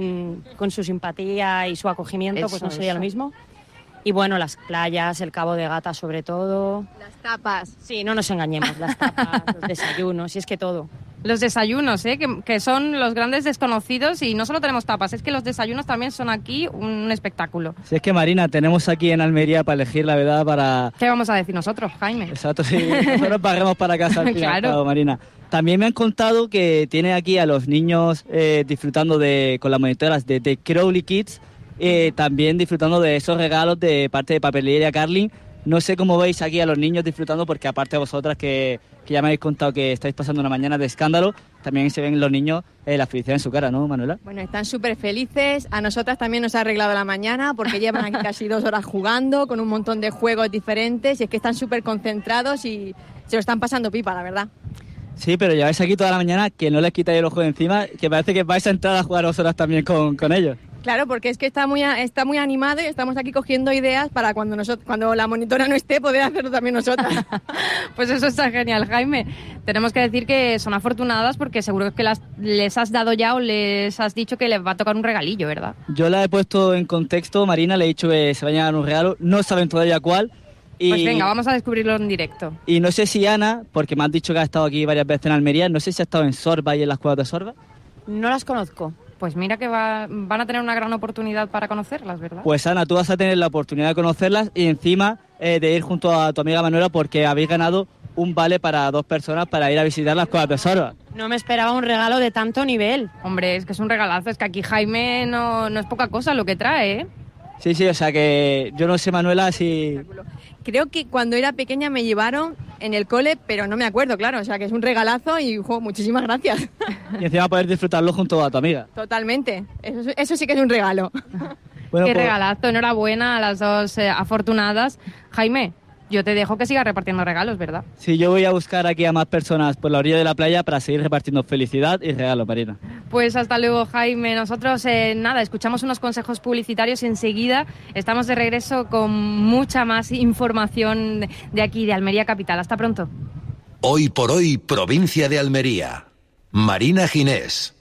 Speaker 1: con su simpatía y su acogimiento, pues no sería lo mismo. Y bueno, las playas, el Cabo de Gata sobre todo. Las tapas. Sí, no nos engañemos, las tapas, los desayunos, y es que todo.
Speaker 9: Los desayunos, que son los grandes desconocidos, y no solo tenemos tapas, es que los desayunos también son aquí un espectáculo.
Speaker 10: Si es que, Marina, tenemos aquí en Almería para elegir, la verdad, para...
Speaker 9: ¿Qué vamos a decir nosotros, Jaime?
Speaker 10: Exacto, sí, nosotros paguemos para casa al
Speaker 9: claro.
Speaker 10: Cabo, Marina. También me han contado que tiene aquí a los niños disfrutando con las monitoras de Crowley Kids, también disfrutando de esos regalos de parte de Papelería Carling, No sé cómo veis aquí a los niños disfrutando, porque aparte de vosotras que ya me habéis contado que estáis pasando una mañana de escándalo, también se ven los niños la felicidad en su cara, ¿no, Manuela?
Speaker 2: Bueno, están súper felices. A nosotras también nos ha arreglado la mañana porque llevan aquí casi 2 horas jugando con un montón de juegos diferentes y es que están súper concentrados y se lo están pasando pipa, la verdad.
Speaker 10: Sí, pero lleváis aquí toda la mañana que no les quitáis el ojo de encima, que parece que vais a entrar a jugar vosotras también con ellos.
Speaker 2: Claro, porque es que está muy animado y estamos aquí cogiendo ideas para cuando la monitora no esté poder hacerlo también nosotras.
Speaker 9: Pues eso está genial, Jaime. Tenemos que decir que son afortunadas porque seguro que les has dado ya o les has dicho que les va a tocar un regalillo, ¿verdad?
Speaker 10: Yo la he puesto en contexto, Marina, le he dicho que se vayan a dar un regalo, no saben todavía cuál.
Speaker 9: Pues venga, vamos a descubrirlo en directo.
Speaker 10: Y no sé si Ana, porque me han dicho que ha estado aquí varias veces en Almería, no sé si ha estado en Sorba y en las cuevas de Sorba.
Speaker 1: No las conozco.
Speaker 9: Pues mira que van a tener una gran oportunidad para conocerlas, ¿verdad?
Speaker 10: Pues Ana, tú vas a tener la oportunidad de conocerlas y encima de ir junto a tu amiga Manuela porque habéis ganado un vale para 2 personas para ir a visitar las cuevas de Sorba.
Speaker 1: No me esperaba un regalo de tanto nivel.
Speaker 9: Hombre, es que es un regalazo, es que aquí Jaime no es poca cosa lo que trae, ¿eh?
Speaker 10: Sí, o sea que yo no sé, Manuela, si...
Speaker 2: Creo que cuando era pequeña me llevaron en el cole, pero no me acuerdo, claro. O sea, que es un regalazo y muchísimas gracias.
Speaker 10: Y encima poder disfrutarlo junto a tu amiga.
Speaker 2: Totalmente. Eso sí que es un regalo.
Speaker 9: Bueno, qué regalazo. Enhorabuena a las 2 afortunadas. Jaime, yo te dejo que sigas repartiendo regalos, ¿verdad?
Speaker 10: Sí, yo voy a buscar aquí a más personas por la orilla de la playa para seguir repartiendo felicidad y regalos, Marina.
Speaker 9: Pues hasta luego, Jaime. Nosotros, escuchamos unos consejos publicitarios y enseguida estamos de regreso con mucha más información de aquí, de Almería Capital. Hasta pronto.
Speaker 4: Hoy por hoy, provincia de Almería. Marina Ginés.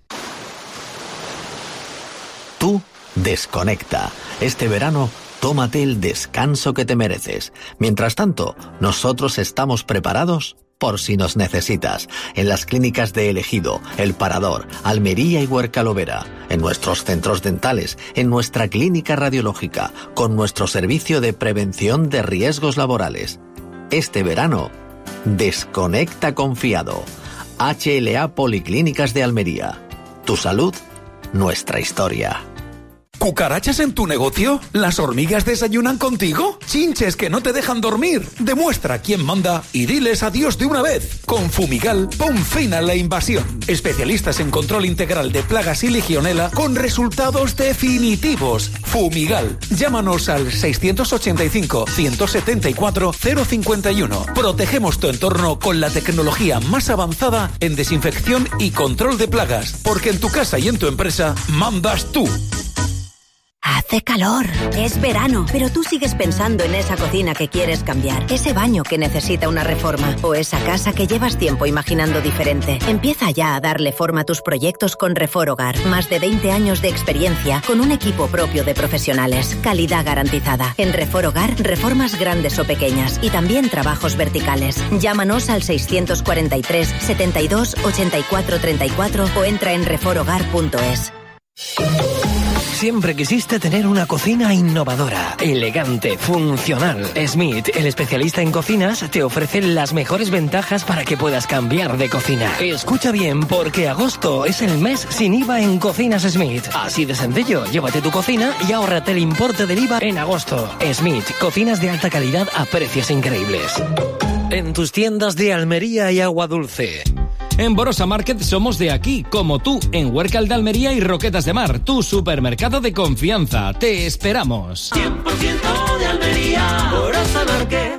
Speaker 3: Tú desconecta. Este verano, tómate el descanso que te mereces. Mientras tanto, nosotros estamos preparados por si nos necesitas. En las clínicas de El Ejido, El Parador, Almería y Huercalovera, en nuestros centros dentales, en nuestra clínica radiológica, con nuestro servicio de prevención de riesgos laborales. Este verano, desconecta confiado. HLA Policlínicas de Almería. Tu salud, nuestra historia.
Speaker 6: ¿Cucarachas en tu negocio? ¿Las hormigas desayunan contigo? ¿Chinches que no te dejan dormir? Demuestra quién manda y diles adiós de una vez. Con Fumigal, pon fin a la invasión. Especialistas en control integral de plagas y legionela con resultados definitivos. Fumigal. Llámanos al 685-174-051. Protegemos tu entorno con la tecnología más avanzada en desinfección y control de plagas. Porque en tu casa y en tu empresa mandas tú.
Speaker 24: Hace calor, es verano, pero tú sigues pensando en esa cocina que quieres cambiar, ese baño que necesita una reforma o esa casa que llevas tiempo imaginando diferente. Empieza ya a darle forma a tus proyectos con Refor Hogar. Más de 20 años de experiencia con un equipo propio de profesionales. Calidad garantizada. En Refor Hogar, reformas grandes o pequeñas y también trabajos verticales. Llámanos al 643 72 84 34 o entra en reforhogar.es.
Speaker 25: Siempre quisiste tener una cocina innovadora, elegante, funcional. Smith, el especialista en cocinas, te ofrece las mejores ventajas para que puedas cambiar de cocina. Escucha bien, porque agosto es el mes sin IVA en Cocinas Smith. Así de sencillo, llévate tu cocina y ahórrate el importe del IVA en agosto. Smith, cocinas de alta calidad a precios increíbles. En tus tiendas de Almería y Agua Dulce.
Speaker 8: En Borosa Market somos de aquí, como tú, en Huércal de Almería y Roquetas de Mar, tu supermercado de confianza. Te esperamos.
Speaker 22: 100% de Almería, Borosa Market.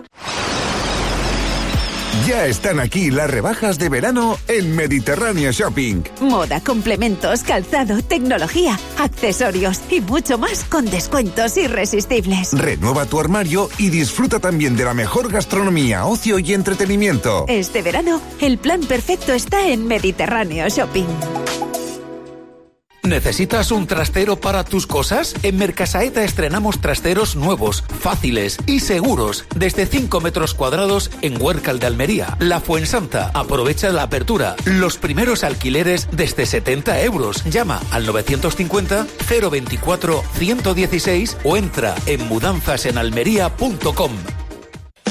Speaker 26: Ya están aquí las rebajas de verano en Mediterráneo Shopping.
Speaker 5: Moda, complementos, calzado, tecnología, accesorios y mucho más con descuentos irresistibles.
Speaker 26: Renueva tu armario y disfruta también de la mejor gastronomía, ocio y entretenimiento.
Speaker 5: Este verano, el plan perfecto está en Mediterráneo Shopping.
Speaker 6: ¿Necesitas un trastero para tus cosas? En Mercasaeta estrenamos trasteros nuevos, fáciles y seguros, desde 5 metros cuadrados en Huércal de Almería. La Fuensanta. Aprovecha la apertura. Los primeros alquileres desde 70 euros. Llama al 950 024 116 o entra en mudanzasenalmería.com.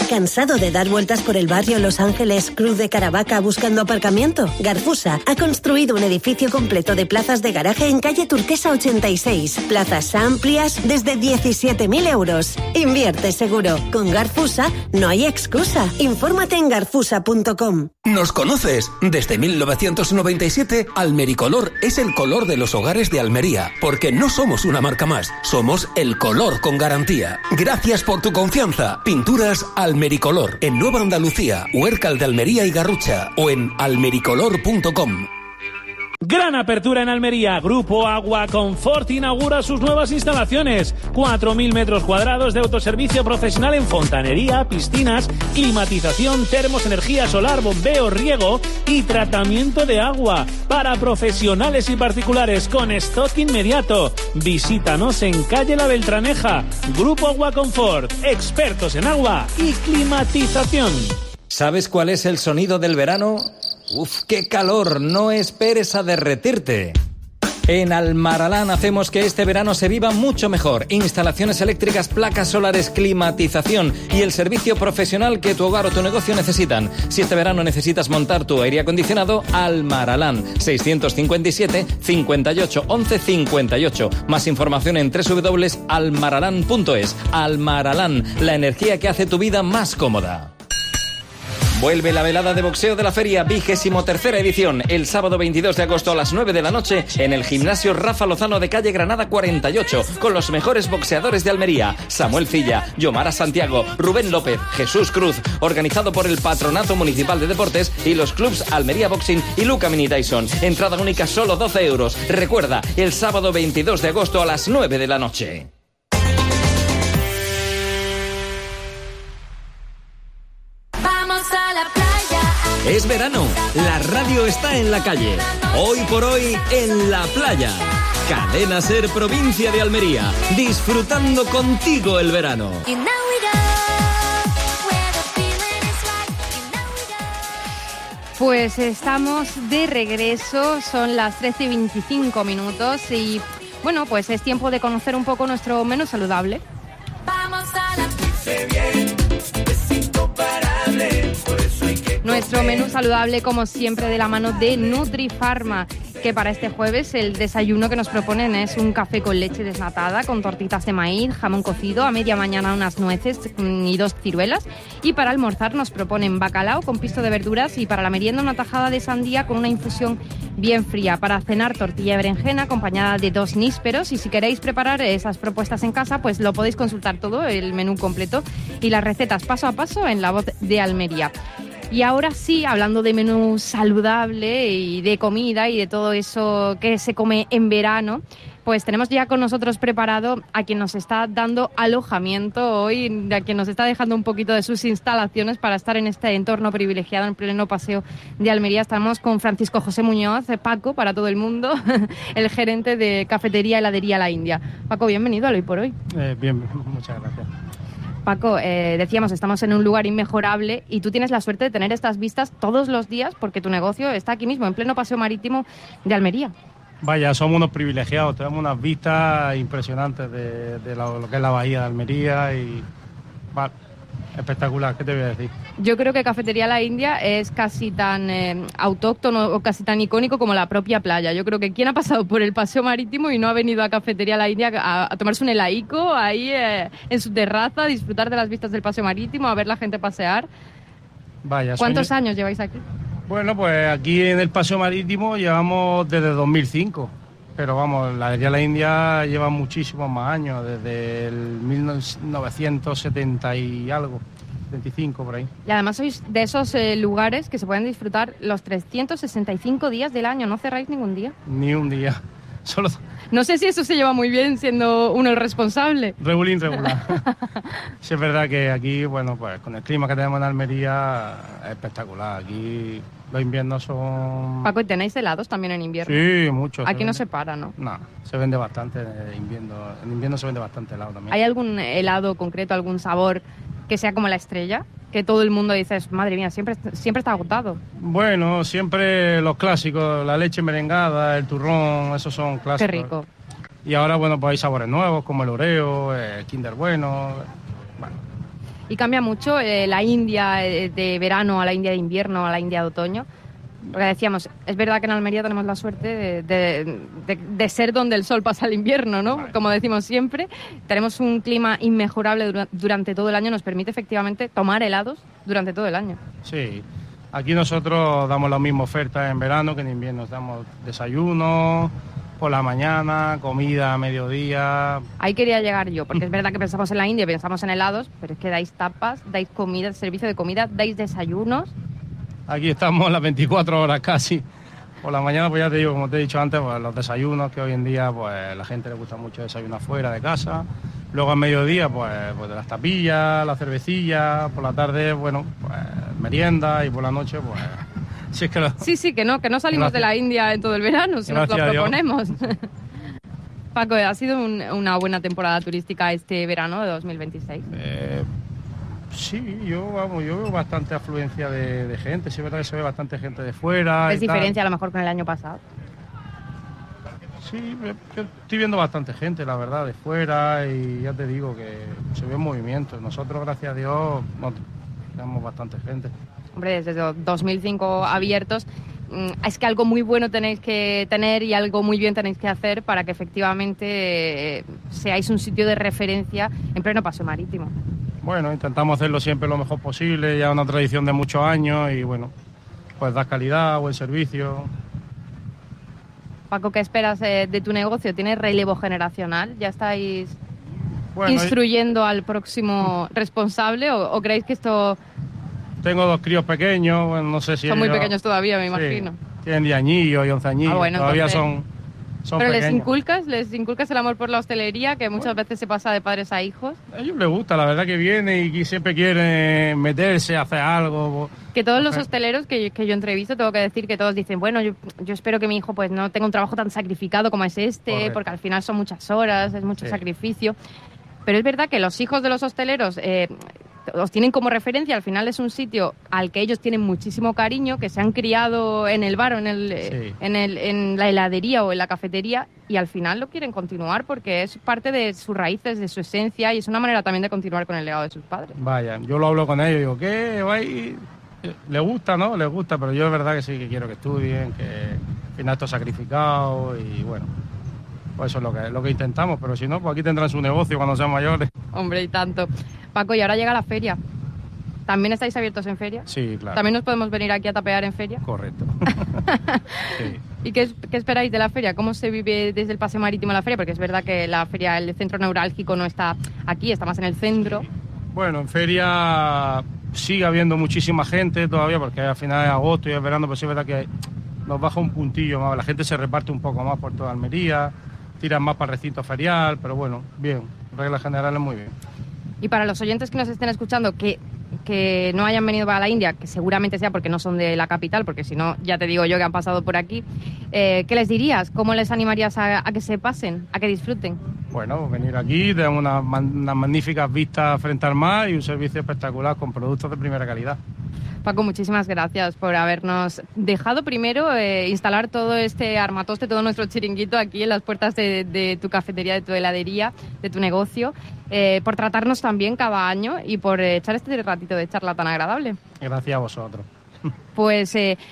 Speaker 24: ¿Cansado de dar vueltas por el barrio Los Ángeles, Cruz de Caravaca buscando aparcamiento? Garfusa ha construido un edificio completo de plazas de garaje en calle Turquesa 86. Plazas amplias desde 17.000 euros. Invierte seguro. Con Garfusa no hay excusa. Infórmate en garfusa.com.
Speaker 6: ¿Nos conoces? Desde 1997, Almericolor es el color de los hogares de Almería, porque no somos una marca más, somos el color con garantía. Gracias por tu confianza. Pinturas Almericolor, en Nueva Andalucía, Huércal de Almería y Garrucha, o en almericolor.com.
Speaker 7: Gran apertura en Almería. Grupo Agua Confort inaugura sus nuevas instalaciones. 4.000 metros cuadrados de autoservicio profesional en fontanería, piscinas, climatización, termos, energía solar, bombeo, riego y tratamiento de agua para profesionales y particulares con stock inmediato. Visítanos en calle La Beltraneja. Grupo Agua Confort, expertos en agua y climatización.
Speaker 8: ¿Sabes cuál es el sonido del verano? ¡Uf, qué calor! No esperes a derretirte. En Almaralán hacemos que este verano se viva mucho mejor. Instalaciones eléctricas, placas solares, climatización y el servicio profesional que tu hogar o tu negocio necesitan. Si este verano necesitas montar tu aire acondicionado, Almaralán. 657 58 11 58. Más información en www.almaralán.es. Almaralán, la energía que hace tu vida más cómoda. Vuelve la velada de boxeo de la feria, 23ª edición, el sábado 22 de agosto a las 9 de la noche en el gimnasio Rafa Lozano de calle Granada 48, con los mejores boxeadores de Almería, Samuel Cilla, Yomara Santiago, Rubén López, Jesús Cruz, organizado por el Patronato Municipal de Deportes y los clubs Almería Boxing y Luca Mini Tyson. Entrada única solo 12 euros. Recuerda, el sábado 22 de agosto a las 9 de la noche. Es verano, la radio está en la calle. Hoy por hoy, en la playa. Cadena Ser, provincia de Almería. Disfrutando contigo el verano.
Speaker 9: Pues estamos de regreso, son las 13:25 y bueno, pues es tiempo de conocer un poco nuestro menú saludable. Vamos a la Nuestro menú saludable, como siempre, de la mano de Nutrifarma, que para este jueves el desayuno que nos proponen es un café con leche desnatada, con tortitas de maíz, jamón cocido, a media mañana unas nueces y 2 ciruelas. Y para almorzar nos proponen bacalao con pisto de verduras y para la merienda una tajada de sandía con una infusión bien fría. Para cenar, tortilla de berenjena acompañada de 2 nísperos, y si queréis preparar esas propuestas en casa, pues lo podéis consultar todo, el menú completo y las recetas paso a paso en La Voz de Almería. Y ahora sí, hablando de menú saludable y de comida y de todo eso que se come en verano, pues tenemos ya con nosotros preparado a quien nos está dando alojamiento hoy, a quien nos está dejando un poquito de sus instalaciones para estar en este entorno privilegiado en pleno paseo de Almería. Estamos con Francisco José Muñoz, Paco para todo el mundo, el gerente de Cafetería Heladería La India. Paco, bienvenido al Hoy por Hoy.
Speaker 11: Bien, muchas gracias.
Speaker 9: Paco, decíamos, estamos en un lugar inmejorable y tú tienes la suerte de tener estas vistas todos los días porque tu negocio está aquí mismo, en pleno paseo marítimo de Almería.
Speaker 11: Vaya, somos unos privilegiados, tenemos unas vistas impresionantes de lo que es la bahía de Almería y espectacular, ¿qué te voy a decir?
Speaker 9: Yo creo que Cafetería La India es casi tan autóctono o casi tan icónico como la propia playa. Yo creo que quien ha pasado por el paseo marítimo y no ha venido a Cafetería La India a tomarse un helaico ahí en su terraza, a disfrutar de las vistas del paseo marítimo, a ver la gente pasear.
Speaker 11: Vaya,
Speaker 9: ¿Cuántos años lleváis aquí?
Speaker 11: Bueno, pues aquí en el paseo marítimo llevamos desde 2005. Pero vamos, la heladería La India lleva muchísimos más años, desde el 1970 y algo, 75 por ahí.
Speaker 9: Y además sois de esos lugares que se pueden disfrutar los 365 días del año, ¿no cerráis ningún día?
Speaker 11: Ni un día, solo...
Speaker 9: No sé si eso se lleva muy bien siendo uno el responsable.
Speaker 11: Regulín, regular. Sí, es verdad que aquí, bueno, pues con el clima que tenemos en Almería es espectacular. Aquí los inviernos son...
Speaker 9: Paco, ¿y tenéis helados también en invierno?
Speaker 11: Sí, muchos.
Speaker 9: Aquí no se para, ¿no?
Speaker 11: No, se vende bastante en invierno. En invierno se vende bastante helado también.
Speaker 9: ¿Hay algún helado concreto, algún sabor que sea como la estrella? Que todo el mundo dice, madre mía, siempre está agotado.
Speaker 11: Bueno, siempre los clásicos, la leche merengada, el turrón, esos son clásicos.
Speaker 9: Qué rico.
Speaker 11: Y ahora, bueno, pues hay sabores nuevos como el Oreo, el Kinder Bueno.
Speaker 9: Y cambia mucho la India de verano a la India de invierno, a la India de otoño. Porque decíamos, es verdad que en Almería tenemos la suerte de ser donde el sol pasa el invierno, ¿no? Vale. Como decimos siempre, tenemos un clima inmejorable durante todo el año, nos permite efectivamente tomar helados durante todo el año.
Speaker 11: Sí, aquí nosotros damos la misma oferta en verano que en invierno, damos desayuno por la mañana, comida a mediodía.
Speaker 9: Ahí quería llegar yo, porque es verdad que pensamos en la India, pensamos en helados, pero es que dais tapas, dais comida, servicio de comida, dais desayunos.
Speaker 11: Aquí estamos las 24 horas casi. Por la mañana, pues ya te digo, como te he dicho antes, pues los desayunos, que hoy en día pues la gente le gusta mucho desayunar fuera de casa. Luego al mediodía, pues de las tapillas, la cervecilla. Por la tarde, bueno, pues merienda. Y por la noche, pues... Si es que
Speaker 9: sí, que no salimos de la India en todo el verano, si nos lo proponemos. Paco, ¿ha sido una buena temporada turística este verano de 2026?
Speaker 11: Sí, yo veo bastante afluencia de gente. Sí, es verdad que se ve bastante gente de fuera.
Speaker 9: ¿Es diferencia a lo mejor con el año pasado?
Speaker 11: Sí, yo estoy viendo bastante gente, la verdad, de fuera, y ya te digo que se ve movimiento. Nosotros, gracias a Dios, tenemos bastante gente.
Speaker 9: Hombre, desde 2005 abiertos, es que algo muy bueno tenéis que tener y algo muy bien tenéis que hacer para que efectivamente seáis un sitio de referencia en pleno paseo marítimo.
Speaker 11: Bueno, intentamos hacerlo siempre lo mejor posible, ya una tradición de muchos años y bueno, pues das calidad, buen servicio.
Speaker 9: Paco, ¿qué esperas de tu negocio? ¿Tienes relevo generacional? ¿Ya estáis instruyendo al próximo responsable o creéis que esto...?
Speaker 11: Tengo 2 críos pequeños, bueno, no sé si...
Speaker 9: Son muy pequeños todavía, me imagino.
Speaker 11: Sí, tienen 10 añillos y 11 años, todavía entonces... son
Speaker 9: pero
Speaker 11: pequeños.
Speaker 9: les inculcas el amor por la hostelería, que muchas veces se pasa de padres a hijos.
Speaker 11: A ellos les gusta, la verdad que vienen y siempre quieren meterse, hacer algo.
Speaker 9: Que todos los hosteleros que yo entrevisto, tengo que decir que todos dicen, bueno, yo espero que mi hijo pues no tenga un trabajo tan sacrificado como es este, correcto, porque al final son muchas horas, es mucho sacrificio. Pero es verdad que los hijos de los hosteleros os tienen como referencia, al final es un sitio al que ellos tienen muchísimo cariño, que se han criado en el bar o en la heladería o en la cafetería, y al final lo quieren continuar porque es parte de sus raíces, de su esencia, y es una manera también de continuar con el legado de sus padres.
Speaker 11: Vaya, yo lo hablo con ellos, digo, ¿qué? Le gusta, ¿no? Les gusta, pero yo es verdad que sí, que quiero que estudien, que al final esto es sacrificado y bueno... Pues eso es lo que intentamos, pero si no, pues aquí tendrán su negocio cuando sean mayores.
Speaker 9: Hombre, y tanto. Paco, y ahora llega la feria. ¿También estáis abiertos en feria?
Speaker 11: Sí, claro.
Speaker 9: ¿También nos podemos venir aquí a tapear en feria?
Speaker 11: Correcto. Sí.
Speaker 9: ¿Y qué esperáis de la feria? ¿Cómo se vive desde el paseo marítimo la feria? Porque es verdad que la feria, el centro neurálgico no está aquí, está más en el centro. Sí.
Speaker 11: Bueno, en feria sigue habiendo muchísima gente todavía, porque al final de agosto y es verano, pero sí es verdad que nos baja un puntillo más. La gente se reparte un poco más por toda Almería, tiran más para el recinto ferial, pero bueno, bien, reglas generales muy bien.
Speaker 9: Y para los oyentes que nos estén escuchando que no hayan venido para la India, que seguramente sea porque no son de la capital, porque si no, ya te digo yo que han pasado por aquí, ¿qué les dirías? ¿Cómo les animarías a que se pasen, a que disfruten?
Speaker 11: Bueno, venir aquí, tenemos unas magníficas vistas frente al mar y un servicio espectacular con productos de primera calidad.
Speaker 9: Paco, muchísimas gracias por habernos dejado primero instalar todo este armatoste, todo nuestro chiringuito aquí en las puertas de tu cafetería, de tu heladería, de tu negocio, por tratarnos tan bien cada año y por echar este ratito de charla tan agradable.
Speaker 11: Gracias a vosotros.
Speaker 9: Pues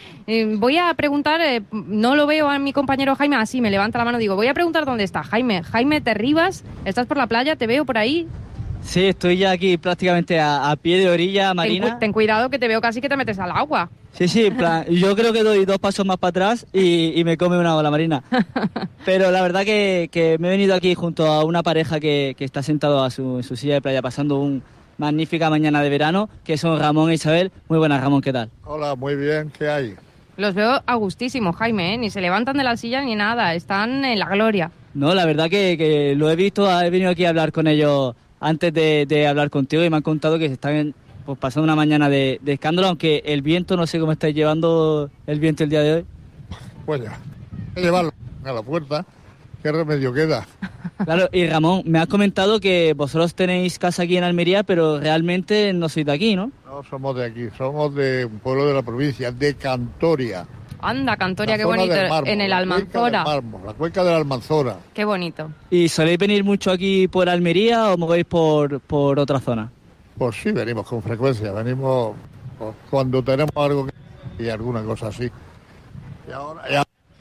Speaker 9: voy a preguntar, no lo veo a mi compañero Jaime, así me levanta la mano, digo, voy a preguntar dónde está Jaime. Jaime Terribas, ¿estás por la playa? ¿Te veo por ahí?
Speaker 10: Sí, estoy ya aquí prácticamente a pie de orilla marina.
Speaker 9: Ten cuidado que te veo casi que te metes al agua.
Speaker 10: Sí, en plan, yo creo que doy 2 pasos más para atrás y me come una ola marina. Pero la verdad que me he venido aquí junto a una pareja que está sentado en su silla de playa pasando una magnífica mañana de verano, que son Ramón e Isabel. Muy buenas, Ramón, ¿qué tal?
Speaker 12: Hola, muy bien, ¿qué hay?
Speaker 9: Los veo a gustísimo, Jaime, ni se levantan de la silla ni nada, están en la gloria.
Speaker 10: No, la verdad que lo he visto, he venido aquí a hablar con ellos antes de hablar contigo y me han contado que se están pues, pasando una mañana de escándalo, aunque el viento, no sé cómo estáis llevando el viento el día de hoy.
Speaker 12: Pues ya, hay que llevarlo a la puerta, ¿qué remedio queda?
Speaker 10: Claro, y Ramón, me has comentado que vosotros tenéis casa aquí en Almería, pero realmente no sois de aquí, ¿no?
Speaker 12: No somos de aquí, somos de un pueblo de la provincia, de Cantoria.
Speaker 9: Anda, Cantoria, qué bonito, en el Almanzora.
Speaker 12: La cuenca del Almanzora.
Speaker 9: Qué bonito.
Speaker 10: ¿Y soléis venir mucho aquí por Almería o movéis por otra zona?
Speaker 12: Pues sí, venimos con frecuencia, venimos pues, cuando tenemos algo y alguna cosa así. Y ahora ya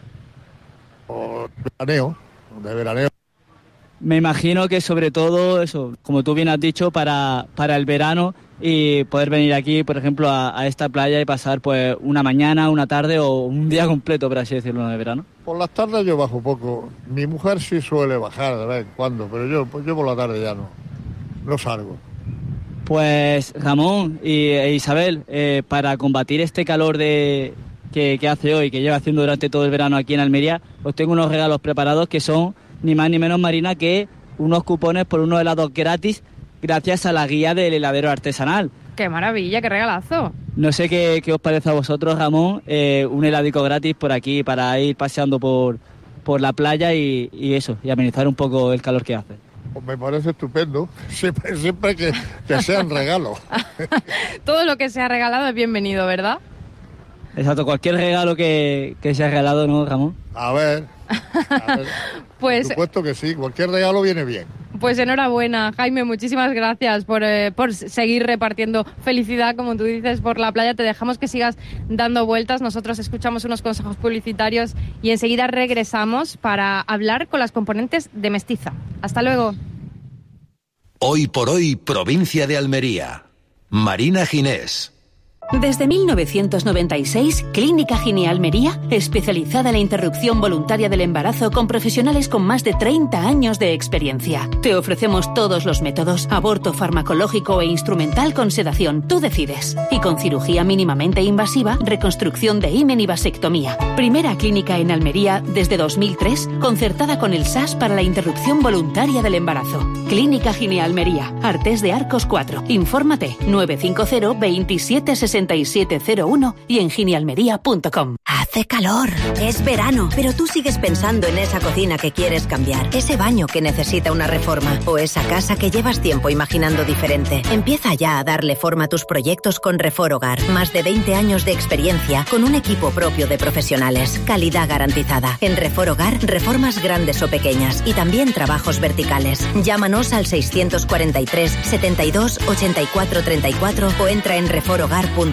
Speaker 12: de veraneo.
Speaker 10: Me imagino que sobre todo eso, como tú bien has dicho, para el verano y poder venir aquí, por ejemplo, a esta playa y pasar pues una mañana, una tarde o un día completo, por así decirlo, de verano.
Speaker 12: Por las tardes yo bajo poco. Mi mujer sí suele bajar de vez en cuando, pero yo por la tarde ya no salgo.
Speaker 10: Pues Ramón e Isabel, para combatir este calor que hace hoy, que lleva haciendo durante todo el verano aquí en Almería, os tengo unos regalos preparados que son ni más ni menos, Marina, que unos cupones por unos helados gratis gracias a la guía del heladero artesanal.
Speaker 9: ¡Qué maravilla, qué regalazo!
Speaker 10: No sé qué os parece a vosotros, Ramón, un heladico gratis por aquí para ir paseando por la playa y eso, y amenizar un poco el calor que hace.
Speaker 12: Pues me parece estupendo, siempre que sean regalos.
Speaker 9: Todo lo que sea regalado es bienvenido, ¿verdad?
Speaker 10: Exacto, cualquier regalo que sea regalado, ¿no, Ramón?
Speaker 12: A ver.
Speaker 9: Pues,
Speaker 12: por supuesto que sí, cualquier regalo viene bien.
Speaker 9: Pues enhorabuena, Jaime, muchísimas gracias por seguir repartiendo felicidad, como tú dices, por la playa. Te dejamos que sigas dando vueltas, nosotros escuchamos unos consejos publicitarios y enseguida regresamos para hablar con las componentes de Mestiza. Hasta luego.
Speaker 3: Hoy por hoy, provincia de Almería. Marina Ginés.
Speaker 14: Desde 1996, Clínica Gine Almería, especializada en la interrupción voluntaria del embarazo con profesionales con más de 30 años de experiencia. Te ofrecemos todos los métodos, aborto farmacológico e instrumental con sedación, tú decides. Y con cirugía mínimamente invasiva, reconstrucción de himen y vasectomía. Primera clínica en Almería desde 2003, concertada con el SAS para la interrupción voluntaria del embarazo. Clínica Gine Almería, Artés de Arcos 4. Infórmate 950 27 6701 y en ginealmería.com.
Speaker 24: Hace calor, es verano, pero tú sigues pensando en esa cocina que quieres cambiar, ese baño que necesita una reforma o esa casa que llevas tiempo imaginando diferente. Empieza ya a darle forma a tus proyectos con Reforhogar. Más de 20 años de experiencia con un equipo propio de profesionales. Calidad garantizada. En Reforhogar, reformas grandes o pequeñas y también trabajos verticales. Llámanos al 643 72 84 34 o entra en reforhogar.es.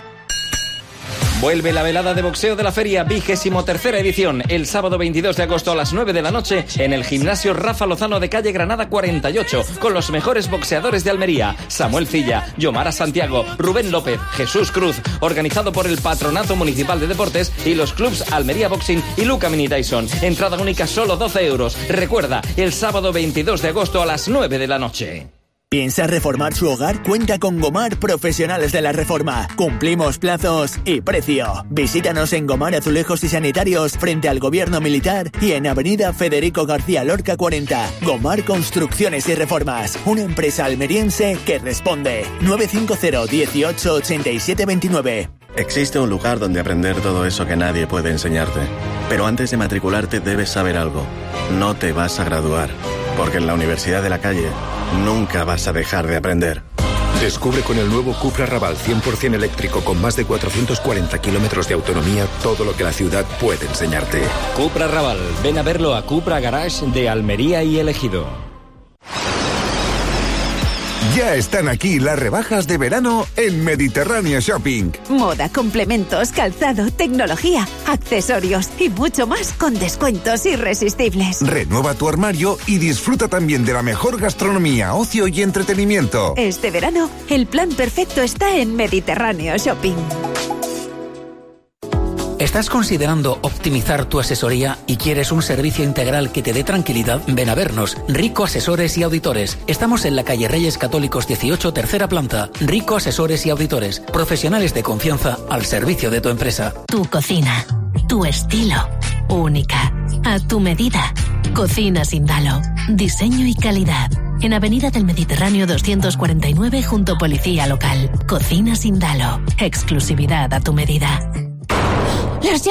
Speaker 8: Vuelve la velada de boxeo de la feria, 23ª edición, el sábado 22 de agosto a las 9 de la noche en el gimnasio Rafa Lozano de calle Granada 48, con los mejores boxeadores de Almería, Samuel Cilla, Yomara Santiago, Rubén López, Jesús Cruz, organizado por el Patronato Municipal de Deportes y los clubs Almería Boxing y Luca Mini Tyson. Entrada única solo 12 euros. Recuerda, el sábado 22 de agosto a las 9 de la noche.
Speaker 15: ¿Piensa reformar su hogar? Cuenta con Gomar Profesionales de la Reforma. Cumplimos plazos y precio. Visítanos en Gomar Azulejos y Sanitarios frente al Gobierno Militar y en Avenida Federico García Lorca 40. Gomar Construcciones y Reformas. Una empresa almeriense que responde. 950 18 87 29.
Speaker 16: Existe un lugar donde aprender todo eso que nadie puede enseñarte. Pero antes de matricularte debes saber algo. No te vas a graduar. Porque en la Universidad de la Calle nunca vas a dejar de aprender.
Speaker 17: Descubre con el nuevo Cupra Raval 100% eléctrico con más de 440 kilómetros de autonomía todo lo que la ciudad puede enseñarte.
Speaker 8: Cupra Raval. Ven a verlo a Cupra Garage de Almería y El Ejido.
Speaker 26: Ya están aquí las rebajas de verano en Mediterráneo Shopping.
Speaker 5: Moda, complementos, calzado, tecnología, accesorios y mucho más con descuentos irresistibles.
Speaker 26: Renueva tu armario y disfruta también de la mejor gastronomía, ocio y entretenimiento.
Speaker 5: Este verano, el plan perfecto está en Mediterráneo Shopping.
Speaker 6: ¿Estás considerando optimizar tu asesoría y quieres un servicio integral que te dé tranquilidad? Ven a vernos. Rico Asesores y Auditores. Estamos en la calle Reyes Católicos 18, tercera planta. Rico Asesores y Auditores. Profesionales de confianza al servicio de tu empresa.
Speaker 24: Tu cocina. Tu estilo. Única. A tu medida. Cocina Sindalo. Diseño y calidad. En Avenida del Mediterráneo 249 junto Policía Local. Cocina Sindalo. Exclusividad a tu medida.
Speaker 5: ¡Las llaves!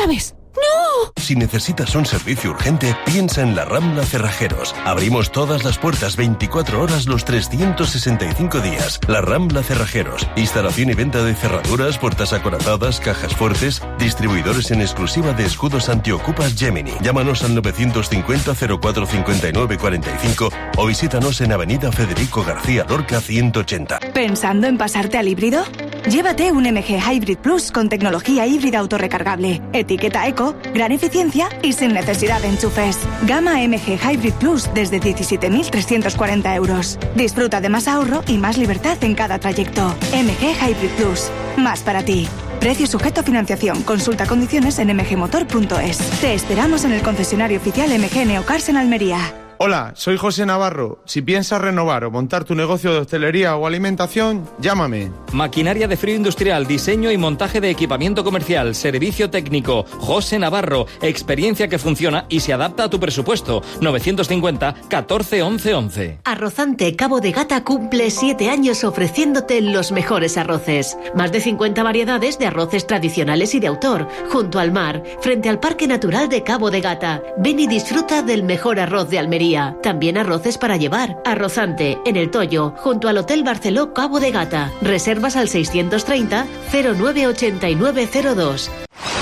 Speaker 13: ¡No! Si necesitas un servicio urgente, piensa en la Rambla Cerrajeros. Abrimos todas las puertas 24 horas los 365 días. La Rambla Cerrajeros. Instalación y venta de cerraduras, puertas acorazadas, cajas fuertes. Distribuidores en exclusiva de escudos antiocupas Gemini. Llámanos al 950 04 59 45 o visítanos en Avenida Federico García Lorca 180.
Speaker 18: ¿Pensando en pasarte al híbrido? Llévate un MG Hybrid Plus con tecnología híbrida autorrecargable, etiqueta eco, gran eficiencia y sin necesidad de enchufes. Gama MG Hybrid Plus desde 17.340 euros. Disfruta de más ahorro y más libertad en cada trayecto. MG Hybrid Plus. Más para ti. Precio sujeto a financiación. Consulta condiciones en mgmotor.es. Te esperamos en el concesionario oficial MG Neocars en Almería.
Speaker 19: Hola, soy José Navarro. Si piensas renovar o montar tu negocio de hostelería o alimentación, llámame.
Speaker 8: Maquinaria de frío industrial, diseño y montaje de equipamiento comercial, servicio técnico. José Navarro, experiencia que funciona y se adapta a tu presupuesto. 950 14 11 11.
Speaker 20: Arrozante Cabo de Gata cumple 7 años ofreciéndote los mejores arroces. Más de 50 variedades de arroces tradicionales y de autor, junto al mar, frente al Parque Natural de Cabo de Gata. Ven y disfruta del mejor arroz de Almería. También arroces para llevar. Arrozante, en El Toyo, junto al Hotel Barceló Cabo de Gata. Reservas al 630 098902.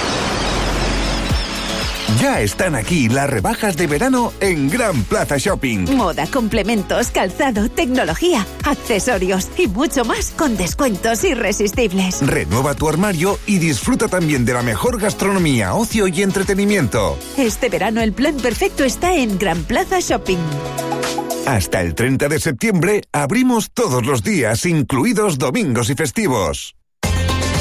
Speaker 26: Ya están aquí las rebajas de verano en Gran Plaza Shopping.
Speaker 5: Moda, complementos, calzado, tecnología, accesorios y mucho más con descuentos irresistibles.
Speaker 26: Renueva tu armario y disfruta también de la mejor gastronomía, ocio y entretenimiento.
Speaker 5: Este verano el plan perfecto está en Gran Plaza Shopping.
Speaker 26: Hasta el 30 de septiembre abrimos todos los días, incluidos domingos y festivos.